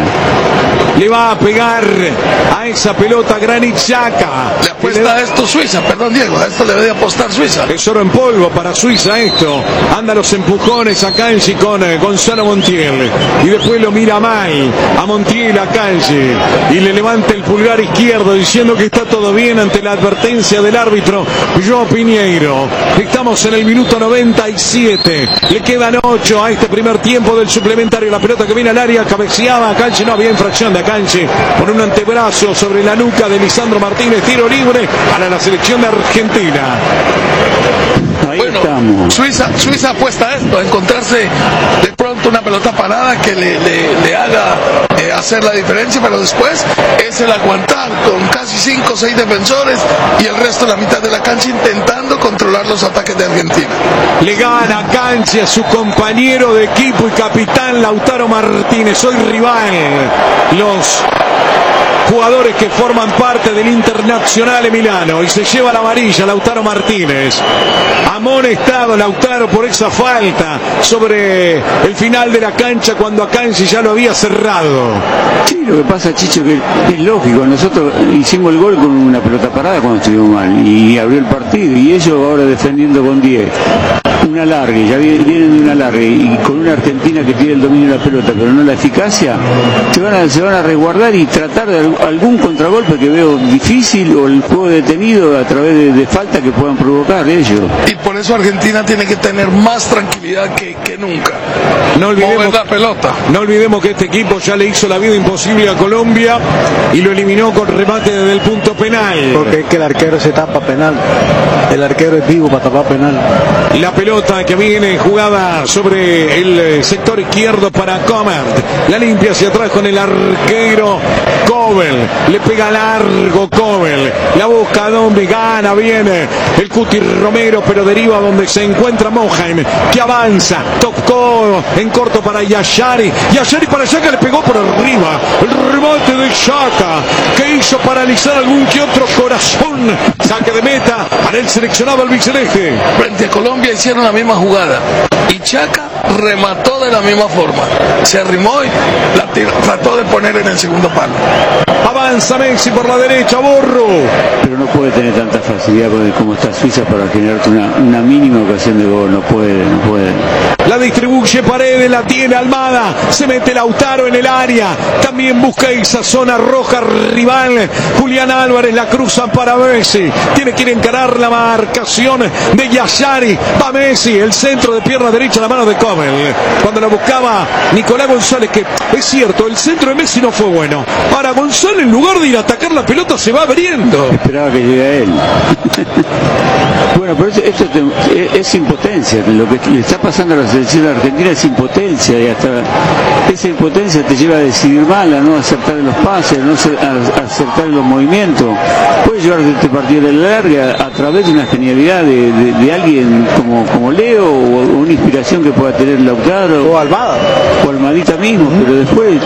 Le va a pegar a esa pelota Granit Xhaka. Le apuesta a esto Suiza, perdón Diego, a esto le debe apostar Suiza. Es oro en polvo para Suiza esto. Anda los empujones a Kanji con Gonzalo Montiel. Y después lo mira mal a Montiel, a Kanji. Y le levanta el pulgar izquierdo diciendo que está todo bien ante la advertencia del árbitro João Pinheiro. Estamos en el minuto 97. Le quedan 8 a este primer tiempo del suplementario. La pelota que viene al área, cabeceaba a Kanji. No había infracción de Akanji por un antebrazo sobre la nuca de Lisandro Martínez. Tiro libre para la selección de Argentina. Ahí bueno, estamos. Suiza apuesta a esto, a encontrarse de pronto una pelota parada que le haga hacer la diferencia, pero después es el aguantar con casi 5 o 6 defensores y el resto de la mitad de la cancha intentando controlar los ataques de Argentina. Le gana Kanji a su compañero de equipo y capitán Lautaro Martínez. Hoy rival los jugadores que forman parte del Internazionale Milano, y se lleva la amarilla Lautaro Martínez. Amonestado Lautaro por esa falta sobre el final de la cancha cuando Akanji ya lo había cerrado. Sí, lo que pasa, Chicho, que es lógico. Nosotros hicimos el gol con una pelota parada cuando estuvimos mal y abrió el partido, y ellos ahora defendiendo con 10. Un alargue, ya vienen de un alargue, y con una Argentina que tiene el dominio de la pelota pero no la eficacia, se van a resguardar y tratar de algún contragolpe que veo difícil, o el juego detenido a través de falta que puedan provocar ellos. Y por eso Argentina tiene que tener más tranquilidad que nunca. No olvidemos, mover la pelota. No olvidemos que este equipo ya le hizo la vida imposible a Colombia y lo eliminó con remate desde el punto penal. Porque es que el arquero se tapa penal. El arquero es vivo para tapar penal. La pelota que viene jugada sobre el sector izquierdo para Comert. La limpia hacia atrás con el arquero Kobel. Le pega largo Kobel. La busca donde gana bien el Cuti Romero, pero deriva donde se encuentra Mohaim, que avanza. Tocó en corto para Yashari. Yashari para Xhaka, le pegó por arriba. El remate de Xhaka, que hizo paralizar algún que otro corazón. Saque de meta para el seleccionado albiceleste. Frente a Colombia hicieron la misma jugada y Xhaka remató de la misma forma. Se arrimó y la trató de poner en el segundo palo. Avanza Messi por la derecha, Borro. Pero no puede tener tanta facilidad como está Suiza para generarte una mínima ocasión de gol. No puede. La distribuye Paredes, la tiene Almada. Se mete Lautaro en el área. También busca esa zona roja rival. Julián Álvarez la cruza para Messi. Tiene que ir a encarar la marcación de Yashari. Va Messi, el centro de pierna derecha a la mano de Comel. Cuando la buscaba Nicolás González, que es cierto, el centro de Messi no fue bueno. Ahora González, en lugar de ir a atacar la pelota, se va abriendo. Esperaba que llegue él. Bueno, pero esto es impotencia. Lo que le está pasando a la selección argentina es impotencia, y hasta esa impotencia te lleva a decidir mal, a no acertar en los pases, a no acertar en los movimientos. Puede llevarte este partido de larga a través de una genialidad de alguien como Leo, o una inspiración que pueda tener Lautaro o Almada o Almadita mismo, pero después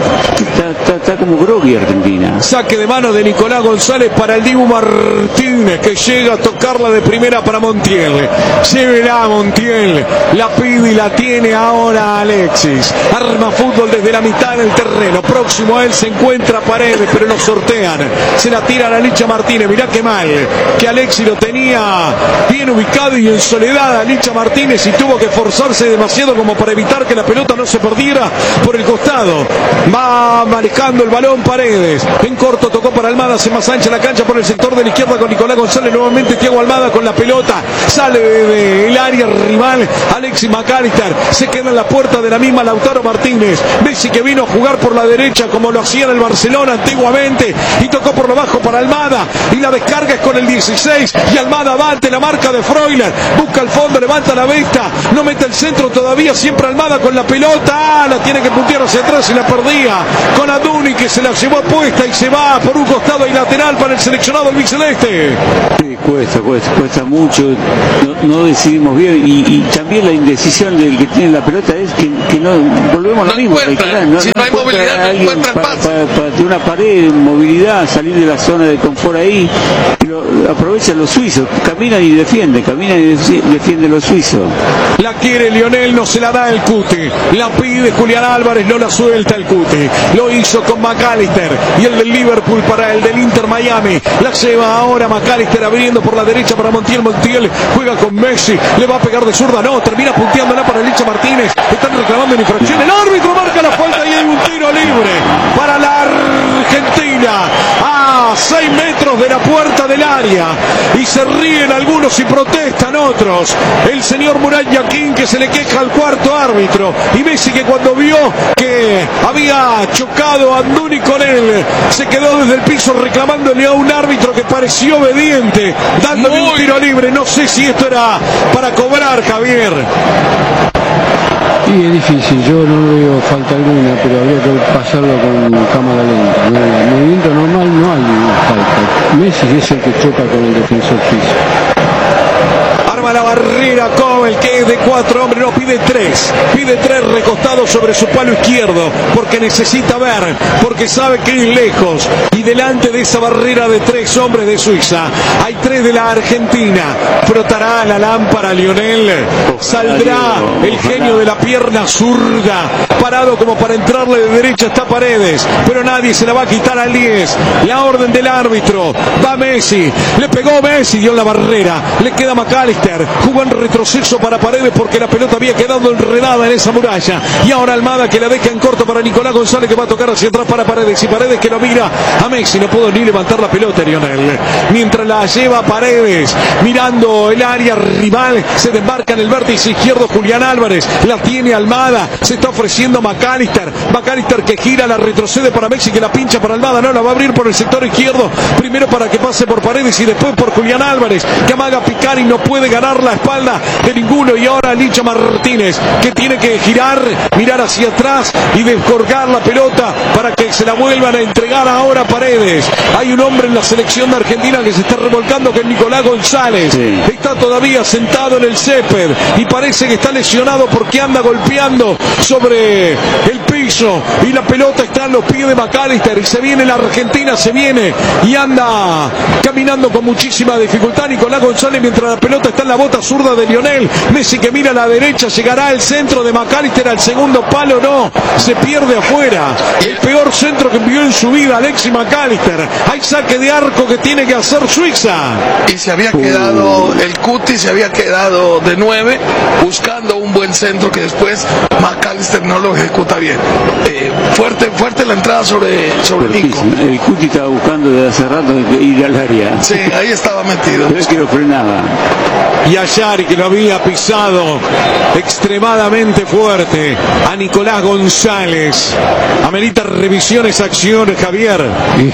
está como grogui Argentina. Saque de mano de Nicolás González para el Dibu Martínez, que llega a tocarla de primera para Montiel. Llévela a Montiel, la pide y la tiene ahora Alexis. Arma fútbol desde la mitad del terreno. Próximo a él se encuentra Paredes, pero lo sortean. Se la tira a la Licha Martínez. Mirá qué mal, que Alexis lo tenía bien ubicado y en soledad a Licha Martínez, y tuvo que forzarse demasiado como para evitar que la pelota no se perdiera por el costado. Va manejando el balón Paredes. En corto tocó para Almada, hace más ancha la cancha por el sector de la izquierda con Nicolás González. Nuevamente Thiago Almada con la pelota. Sale del área rival Alexis McAllister. Se queda en la puerta de la misma Lautaro Martínez. Messi, que vino a jugar por la derecha como lo hacía en el Barcelona antiguamente, y tocó por lo bajo para Almada, y la descarga es con el 16, y Almada va ante la marca de Freuler, busca el fondo, levanta la vista, no mete el centro todavía, siempre Almada con la pelota, la tiene que puntear hacia atrás y la perdía con Aduni, que se la llevó puesta y se va por un costado y lateral para el seleccionado albiceleste. Sí, cuesta mucho, no decidimos bien, y también la indecisión del que tiene la pelota es que no volvemos a lo mismo. Si no hay movilidad, no encuentra el pase. Para una pared, movilidad, salir de la zona de confort ahí, pero aprovechan los suizos, caminan y defienden los suizos. La quiere Lionel, no se la da el Cuti, la pide Julián Álvarez, no la suelta el Cuti, lo hizo con McAllister, y el del Liverpool para el del Inter Miami, la lleva ahora McAllister abriendo por la derecha para Montiel juega con Messi, le va a pegar de zurda, no, termina punteándola para Licha Martínez, están reclamando en infracción, el árbitro marca la falta y hay un tiro libre para la Argentina a 6 metros de la puerta del área, y se ríen algunos y protestan otros. El señor Murat Yaquín, que se le queja al cuarto árbitro, y Messi, que cuando vio que había chocado a Anduni con él, se quedó desde el piso reclamándole a un árbitro que pareció obediente, dándole un tiro libre. No sé si esto era para cobrar, Javier. Y es difícil, yo no veo falta alguna, pero habría que pasarlo con cámara lenta. En el movimiento normal no hay falta. Messi es el que choca con el defensor suizo. Arma la barrera Comel, que es de 4 hombres, no, pide 3 recostados sobre su palo izquierdo, porque necesita ver, porque sabe que es lejos, y delante de esa barrera de 3 hombres de Suiza hay 3 de la Argentina. Frotará la lámpara Lionel, saldrá el genio de la pierna zurda, parado como para entrarle de derecha está Paredes, pero nadie se la va a quitar al 10. La orden del árbitro, va Messi, le pegó Messi, dio la barrera, le queda McAllister, jugó en retroceso para Paredes porque la pelota había quedado enredada en esa muralla, y ahora Almada, que la deja en corto para Nicolás González, que va a tocar hacia atrás para Paredes, y Paredes que lo mira a Messi, no pudo ni levantar la pelota Lionel, mientras la lleva Paredes, mirando el área rival, se desmarca en el vértice izquierdo Julián Álvarez, la tiene Almada, se está ofreciendo McAllister que gira, la retrocede para Messi, que la pincha para Almada, no, la va a abrir por el sector izquierdo, primero para que pase por Paredes y después por Julián Álvarez, que amaga a picar y no puede ganar la espalda de ninguno, y ahora Licha Martínez, que tiene que girar, mirar hacia atrás y descolgar la pelota para que se la vuelvan a entregar ahora Paredes. Hay un hombre en la selección de Argentina que se está revolcando, que es Nicolás González, está todavía sentado en el césped y parece que está lesionado porque anda golpeando sobre el piso, y la pelota está en los pies de McAllister, y se viene la Argentina, se viene y anda caminando con muchísima dificultad Nicolás González, mientras la pelota está en la bota zurda de Lionel Messi, que mira a la derecha, llegará el centro de McAllister al segundo palo, no, se pierde afuera, el peor centro que envió en su vida Alexis McAllister. Hay saque de arco que tiene que hacer Suiza, y se había quedado el Cuti, se había quedado de 9 buscando un buen centro que después McAllister no lo ejecuta bien. Fuerte fuerte la entrada sobre Nico. El Cuti estaba buscando desde hace rato ir al área. Sí, ahí estaba metido. Pero es que lo frenaba. Y a Yari, que lo había pisado extremadamente fuerte a Nicolás González. Amerita revisión esa acción, Javier.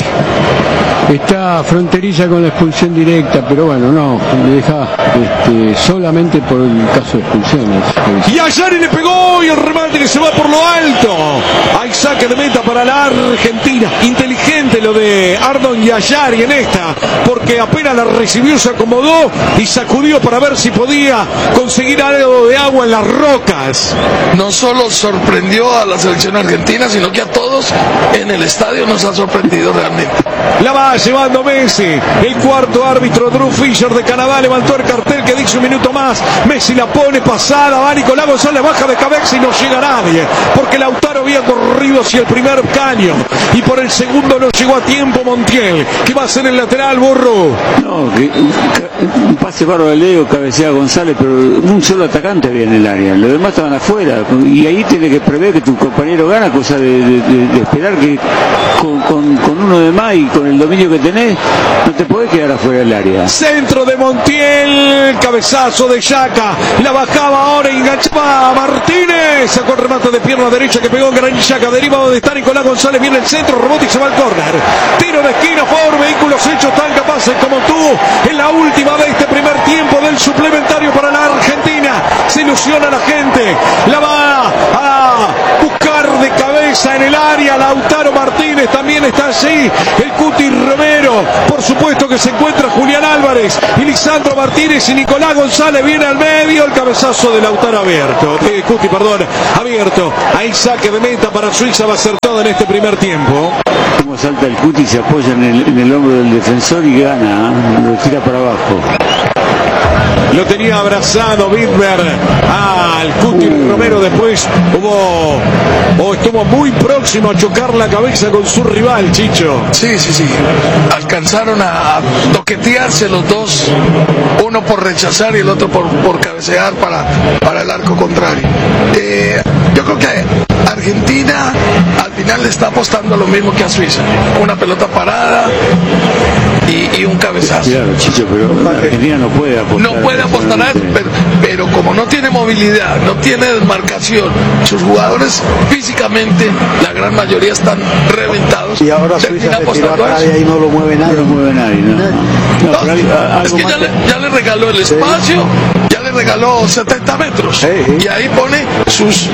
Está fronteriza con la expulsión directa, pero bueno, no, le deja solamente por el caso de expulsiones. Y a Yari le pegó y el remate que se va por lo alto. Hay saque de meta para la Argentina. Inteligente lo de Ardon Yayari en esta, porque apenas la recibió se acomodó y sacudió para ver si podía conseguir algo de agua en las rocas. No solo sorprendió a la selección argentina, sino que a todos en el estadio nos ha sorprendido realmente. La va llevando Messi. El cuarto árbitro, Drew Fisher de Canadá, levantó el cartel que dice un minuto más. Messi la pone pasada, va Nicolás González, baja de cabeza y no llega nadie, porque Lautaro había corrido hacia el primer caño y por el segundo no llegó a tiempo Montiel, que va a ser el lateral, Borro. No, un pase bárbaro de Leo, cabecea González, pero un solo atacante había en el área, los demás estaban afuera, y ahí tiene que prever que tu compañero gana, cosa de esperar que con uno de más y con el dominio que tenés, no te podés quedar afuera del área. Centro de Montiel, cabezazo de Yaca, la bajaba ahora, enganchaba a Martínez, sacó el remate de pierna derecha que pegó Gran Yaca, deriva donde está Nicolás González, viene el centro, rebote y se va al córner. Tiro de esquina por Vehículos Hechos, tan capaces como tú, en la última de este primer tiempo del suplementario para la Argentina. Se ilusiona la gente, la va a buscar de cabeza en el área. Lautaro Martínez también está allí, el Cuti Romero, por supuesto que se encuentra Julián Álvarez y Lisandro Martínez y Nicolás González viene al medio, el cabezazo de Lautaro abierto, Cuti, perdón, abierto. Ahí saque de meta para Suiza, va a ser todo en este primer tiempo. Como salta el Cuti, se apoya en el hombro del defensor y gana, lo tira para abajo. Lo tenía abrazado Bitber al Cuti Romero, después estuvo muy próximo a chocar la cabeza con su rival, Chicho. Sí, alcanzaron a toquetearse los dos, uno por rechazar y el otro por cabecear para el arco contrario. Yo creo que Argentina al final le está apostando lo mismo que a Suiza, una pelota parada y un cabezazo. Claro, Chicho, pero Argentina no puede apostar. No puede apostar a eso, pero como no tiene movilidad, no tiene desmarcación, sus jugadores físicamente, la gran mayoría están reventados. Y ahora Suiza se tiró atrás y ahí no lo mueve nadie. No lo mueve nadie, no. Es que ya le regaló el espacio, ya le regaló 70 metros. Y ahí pone sus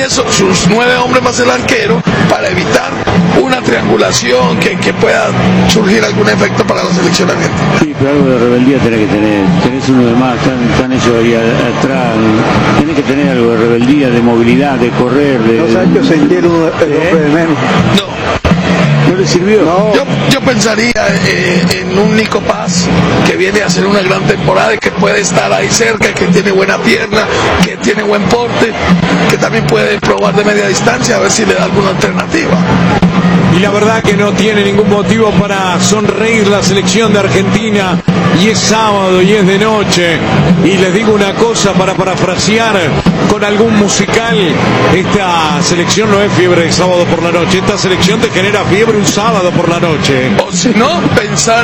9 hombres más el arquero para evitar una triangulación que pueda surgir algún efecto para la selección argentina. Sí, pero algo de rebeldía tenés que tener. Tenés uno de más, están ellos ahí atrás. Tenés que tener algo de rebeldía, de movilidad, de correr. No sabes que sentir el hombre de menos. ¿No le sirvió? No. Yo pensaría en un Nico Paz que viene a hacer una gran temporada y que puede estar ahí cerca, que tiene buena pierna, que tiene buen porte, que también puede probar de media distancia a ver si le da alguna alternativa. Y la verdad que no tiene ningún motivo para sonreír la selección de Argentina. Y es sábado y es de noche. Y les digo una cosa para parafrasear con algún musical. Esta selección no es fiebre de sábado por la noche. Esta selección te genera fiebre un sábado por la noche. O si no, pensar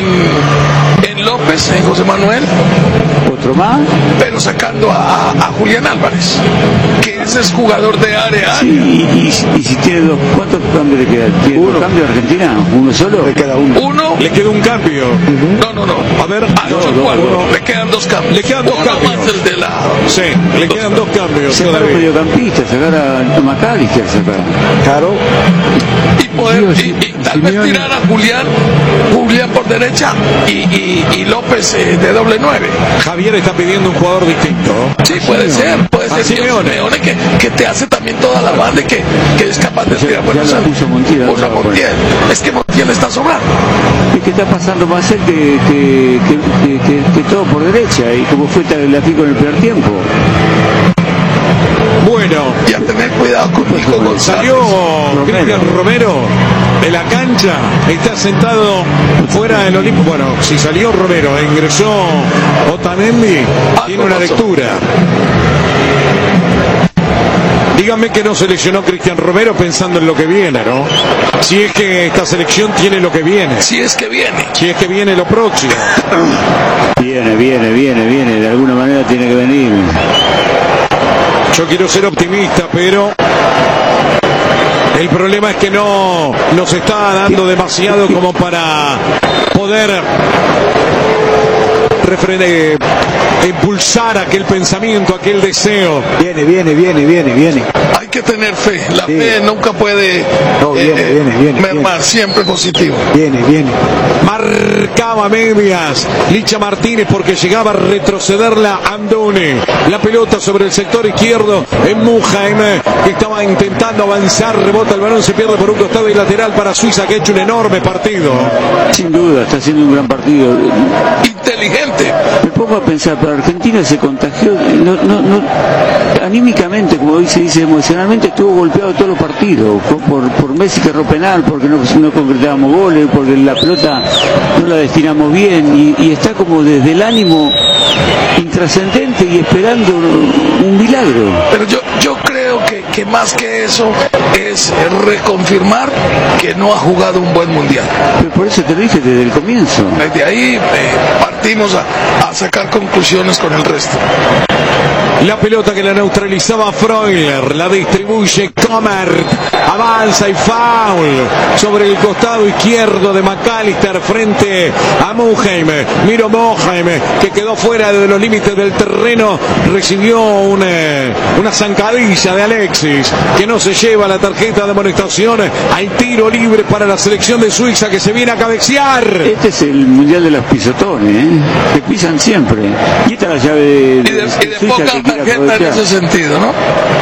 en López, en José Manuel. Otro más. Pero sacando a Julián Álvarez, que ese es jugador de área. Sí, y si tiene dos, ¿cuántos cambios le quedan? ¿Tiene dos cambios Argentina? ¿Uno solo? Le queda uno. Le queda un cambio. No. A ver, le quedan dos cambios. Le quedan dos cambios. Más el de la... Sí, le quedan dos cambios. Sacar a mediocampista, sacar a McAllister, sacar. Claro. Y tal vez tirar a Julián por derecha y López de doble 9. Javier está pidiendo un jugador distinto. Sí, puede ser Simeone que te hace también toda la banda y que es capaz de tirar buenos saltos. Puso Montiel. Es que Montiel está sobrando. Es que está pasando más él que todo por derecha, y como fue Tagliafico en el primer tiempo. Bueno, y a tener cuidado con Nico González. Salió Cristian Romero de la cancha, está sentado fuera del Olimpo. Bueno, si salió Romero, ingresó Otamendi, tiene una lectura. Díganme que no se lesionó Cristian Romero pensando en lo que viene, ¿no? Si es que esta selección tiene lo que viene. Si es que viene. Si es que viene lo próximo. Viene, de alguna manera tiene que venir. Yo quiero ser optimista, pero el problema es que no nos está dando demasiado como para poder impulsar aquel pensamiento, aquel deseo. Viene. Hay que tener fe. La fe nunca puede mermar, siempre positivo. Viene. Marcaba medias Licha Martínez porque llegaba a retrocederla Andone. La pelota sobre el sector izquierdo en Mujaim, que estaba intentando avanzar, rebota el balón, se pierde por un costado y lateral para Suiza, que ha hecho un enorme partido. Sin duda, está haciendo un gran partido. Inteligente. Me pongo a pensar, pero Argentina se contagió, anímicamente, como se dice, emocionalmente estuvo golpeado todos los partidos, por Messi que erró penal, porque no concretábamos goles, porque la pelota no la destinamos bien, y está como desde el ánimo intrascendente y esperando un milagro. Pero yo creo que más que eso es reconfirmar que no ha jugado un buen mundial. Pero por eso te lo dije desde el comienzo. Desde ahí partimos a sacar conclusiones con el resto. La pelota que la neutralizaba Freuler, la distribuye Comert, avanza y foul sobre el costado izquierdo de McAllister frente a Mujaim. Miro Mujaim, que quedó fuera de los límites del terreno, recibió una zancadilla de Alexis, que no se lleva la tarjeta de amonestación. Hay tiro libre para la selección de Suiza, que se viene a cabecear. Este es el mundial de los pisotones, que pisan siempre. Y esta es la llave de Suiza, poca tarjeta en ese sentido, ¿no?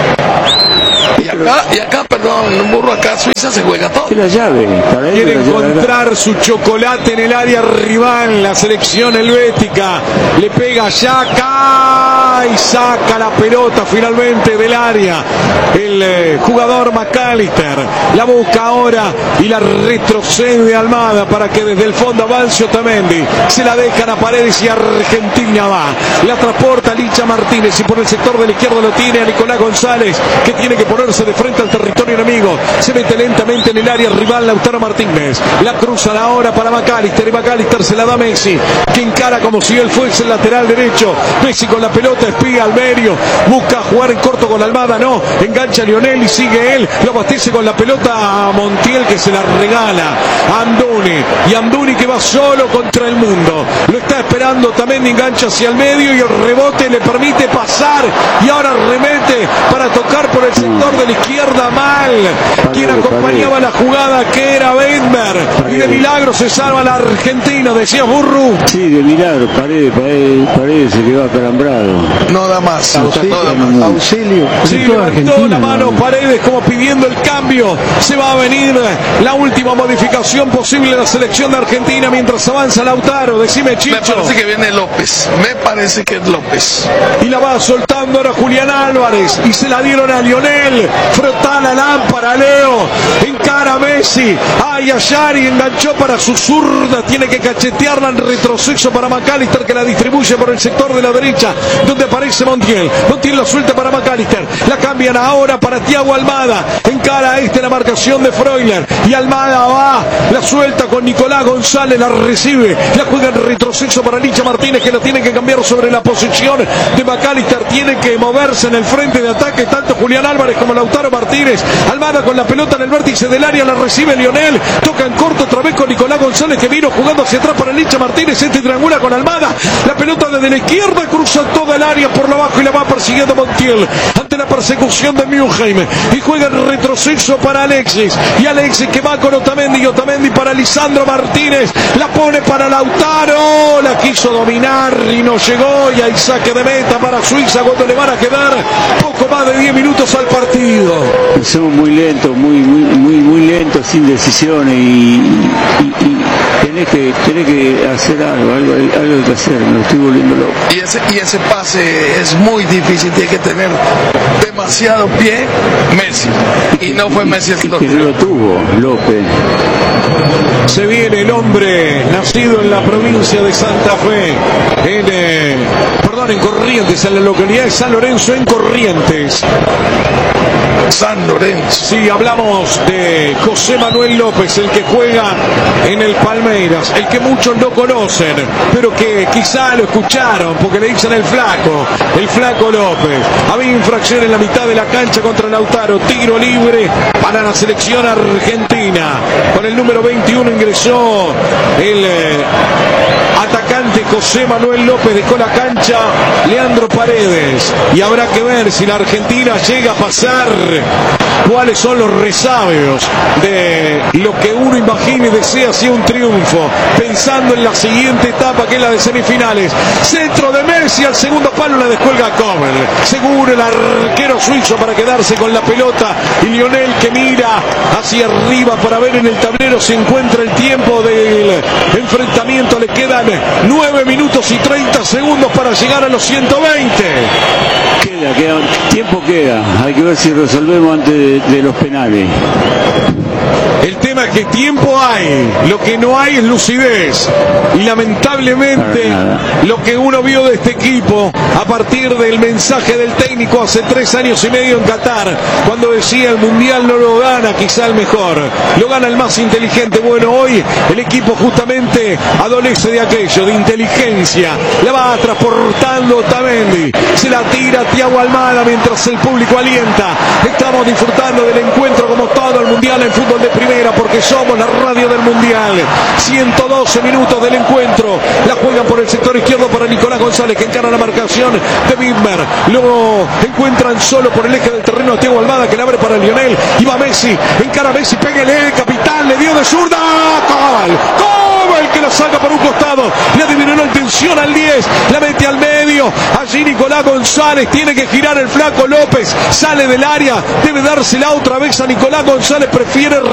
Y acá, perdón, un burro acá, Suiza se juega todo. Es la llave. Quiere encontrar su chocolate en el área rival, la selección helvética. Le pega Xhaka y saca la pelota finalmente del área. El jugador McAllister la busca ahora y la retrocede Almada para que desde el fondo avance Otamendi. Se la dejan a Paredes y Argentina va. La transporta Licha Martínez y por el sector de la izquierda lo tiene a Nicolás González, que tiene que ponerse de frente al territorio enemigo. Se mete lentamente en el área rival Lautaro Martínez. La cruzan ahora para McAllister y McAllister se la da Messi, que encara como si él fuese el lateral derecho. Messi con la pelota, espía al medio, busca jugar en corto con Almada, no, engancha a Lionel y sigue él, lo abastece con la pelota a Montiel, que se la regala a Andone, y Andone que va solo contra el mundo. Lo está esperando también, engancha hacia el medio y el rebote le permite pasar y ahora remete para tocar por el sector de la izquierda mal. Quien acompañaba la jugada, que era Bedmer, y de milagro se salva la Argentina, decía Burru. Sí, de milagro, Paredes se quedó acalambrado. No da más. Auxilio. Sí, levantó la mano Paredes como pidiendo el cambio. Se va a venir la última modificación posible de la selección de Argentina mientras avanza Lautaro. Decime, Chicho. Me parece que viene López. Me parece que es López. Y la va soltando ahora Julián Álvarez. Y se la dieron a Lionel. Frota la lámpara, Leo. Encara a Messi. Ay, Ayari enganchó para su zurda. Tiene que cachetearla en retroceso para McAllister, que la distribuye por el sector de la derecha, donde aparece Montiel. Montiel la suelta para McAllister. La cambian ahora para Thiago Almada. Encara la marcación de Freuler. Y Almada va. La suelta con Nicolás González. La recibe. La juega en retroceso para Licha Martínez, que la tiene que cambiar sobre la posición de McAllister. Tiene que moverse en el frente de ataque tanto Julián Álvarez como Lautaro Martínez. Almada con la pelota en el vértice del área. La recibe Lionel. Toca en corto otra vez con Nicolás González, que vino jugando hacia atrás para Licha Martínez. Triangula con Almada. La pelota desde la izquierda cruza toda el área por lo bajo y la va persiguiendo Montiel ante la persecución de Mujaim. Y juega en retroceso para Alexis. Y Alexis que va con Otamendi. Y Otamendi para Lisandro Martínez. La pone para Lautaro. La quiso dominar y no llegó. Y hay saque de meta para Suiza cuando le van a quedar poco más de 10 minutos al partido. Somos muy lentos, muy lentos, sin decisiones y tenés que hacer algo hay que hacer, me lo estoy volviendo loco. Y ese pase es muy difícil, tiene que tener demasiado pie Messi. Y no fue Messi el que no lo tuvo, López. Se viene el hombre nacido en la provincia de Santa Fe, en Corrientes, en la localidad de San Lorenzo, en Corrientes. San Lorenzo. Sí, hablamos de José Manuel López, el que juega en el Palmeiras, el que muchos no conocen, pero que quizá lo escucharon porque le dicen el Flaco López. Había infracción en la mitad de la cancha contra Lautaro, tiro libre para la selección argentina. Con el número 21 ingresó el atacante José Manuel López, dejó la cancha Leandro Paredes, y habrá que ver si la Argentina llega a pasar, cuáles son los resabios de lo que uno imagina y desea sea un triunfo, pensando en la siguiente etapa, que es la de semifinales. Centro de Messi al segundo palo, la descuelga Commel, seguro el arquero suizo para quedarse con la pelota, y Lionel, que mira hacia arriba para ver en el tablero si encuentra el tiempo del enfrentamiento. Le quedan 9 minutos y 30 segundos para llegar a los 120. Tiempo queda, hay que ver si resolvemos antes de los penales. El tema es que tiempo hay, lo que no hay es lucidez, y lamentablemente lo que uno vio de este equipo a partir del mensaje del técnico hace 3 años y medio en Qatar, cuando decía el mundial no lo gana quizá el mejor, lo gana el más inteligente. Bueno, hoy el equipo justamente adolece de aquello, de inteligencia. La va transportando Otamendi, se la tira Thiago Almada mientras el público alienta. Estamos disfrutando del encuentro como todo el mundial en fútbol de primera, porque somos la radio del mundial. 112 minutos del encuentro, la juegan por el sector izquierdo para Nicolás González, que encara la marcación de Bimber. Luego encuentran solo por el eje del terreno a Thiago Almada, que le abre para Lionel, y va Messi, encara a Messi, pégale, capitán, le dio de zurda, ¡gol! El que la saca por un costado, le adivinó la intención al 10, la mete al medio, allí Nicolás González, tiene que girar el Flaco López, sale del área, debe dársela otra vez a Nicolás González, prefiere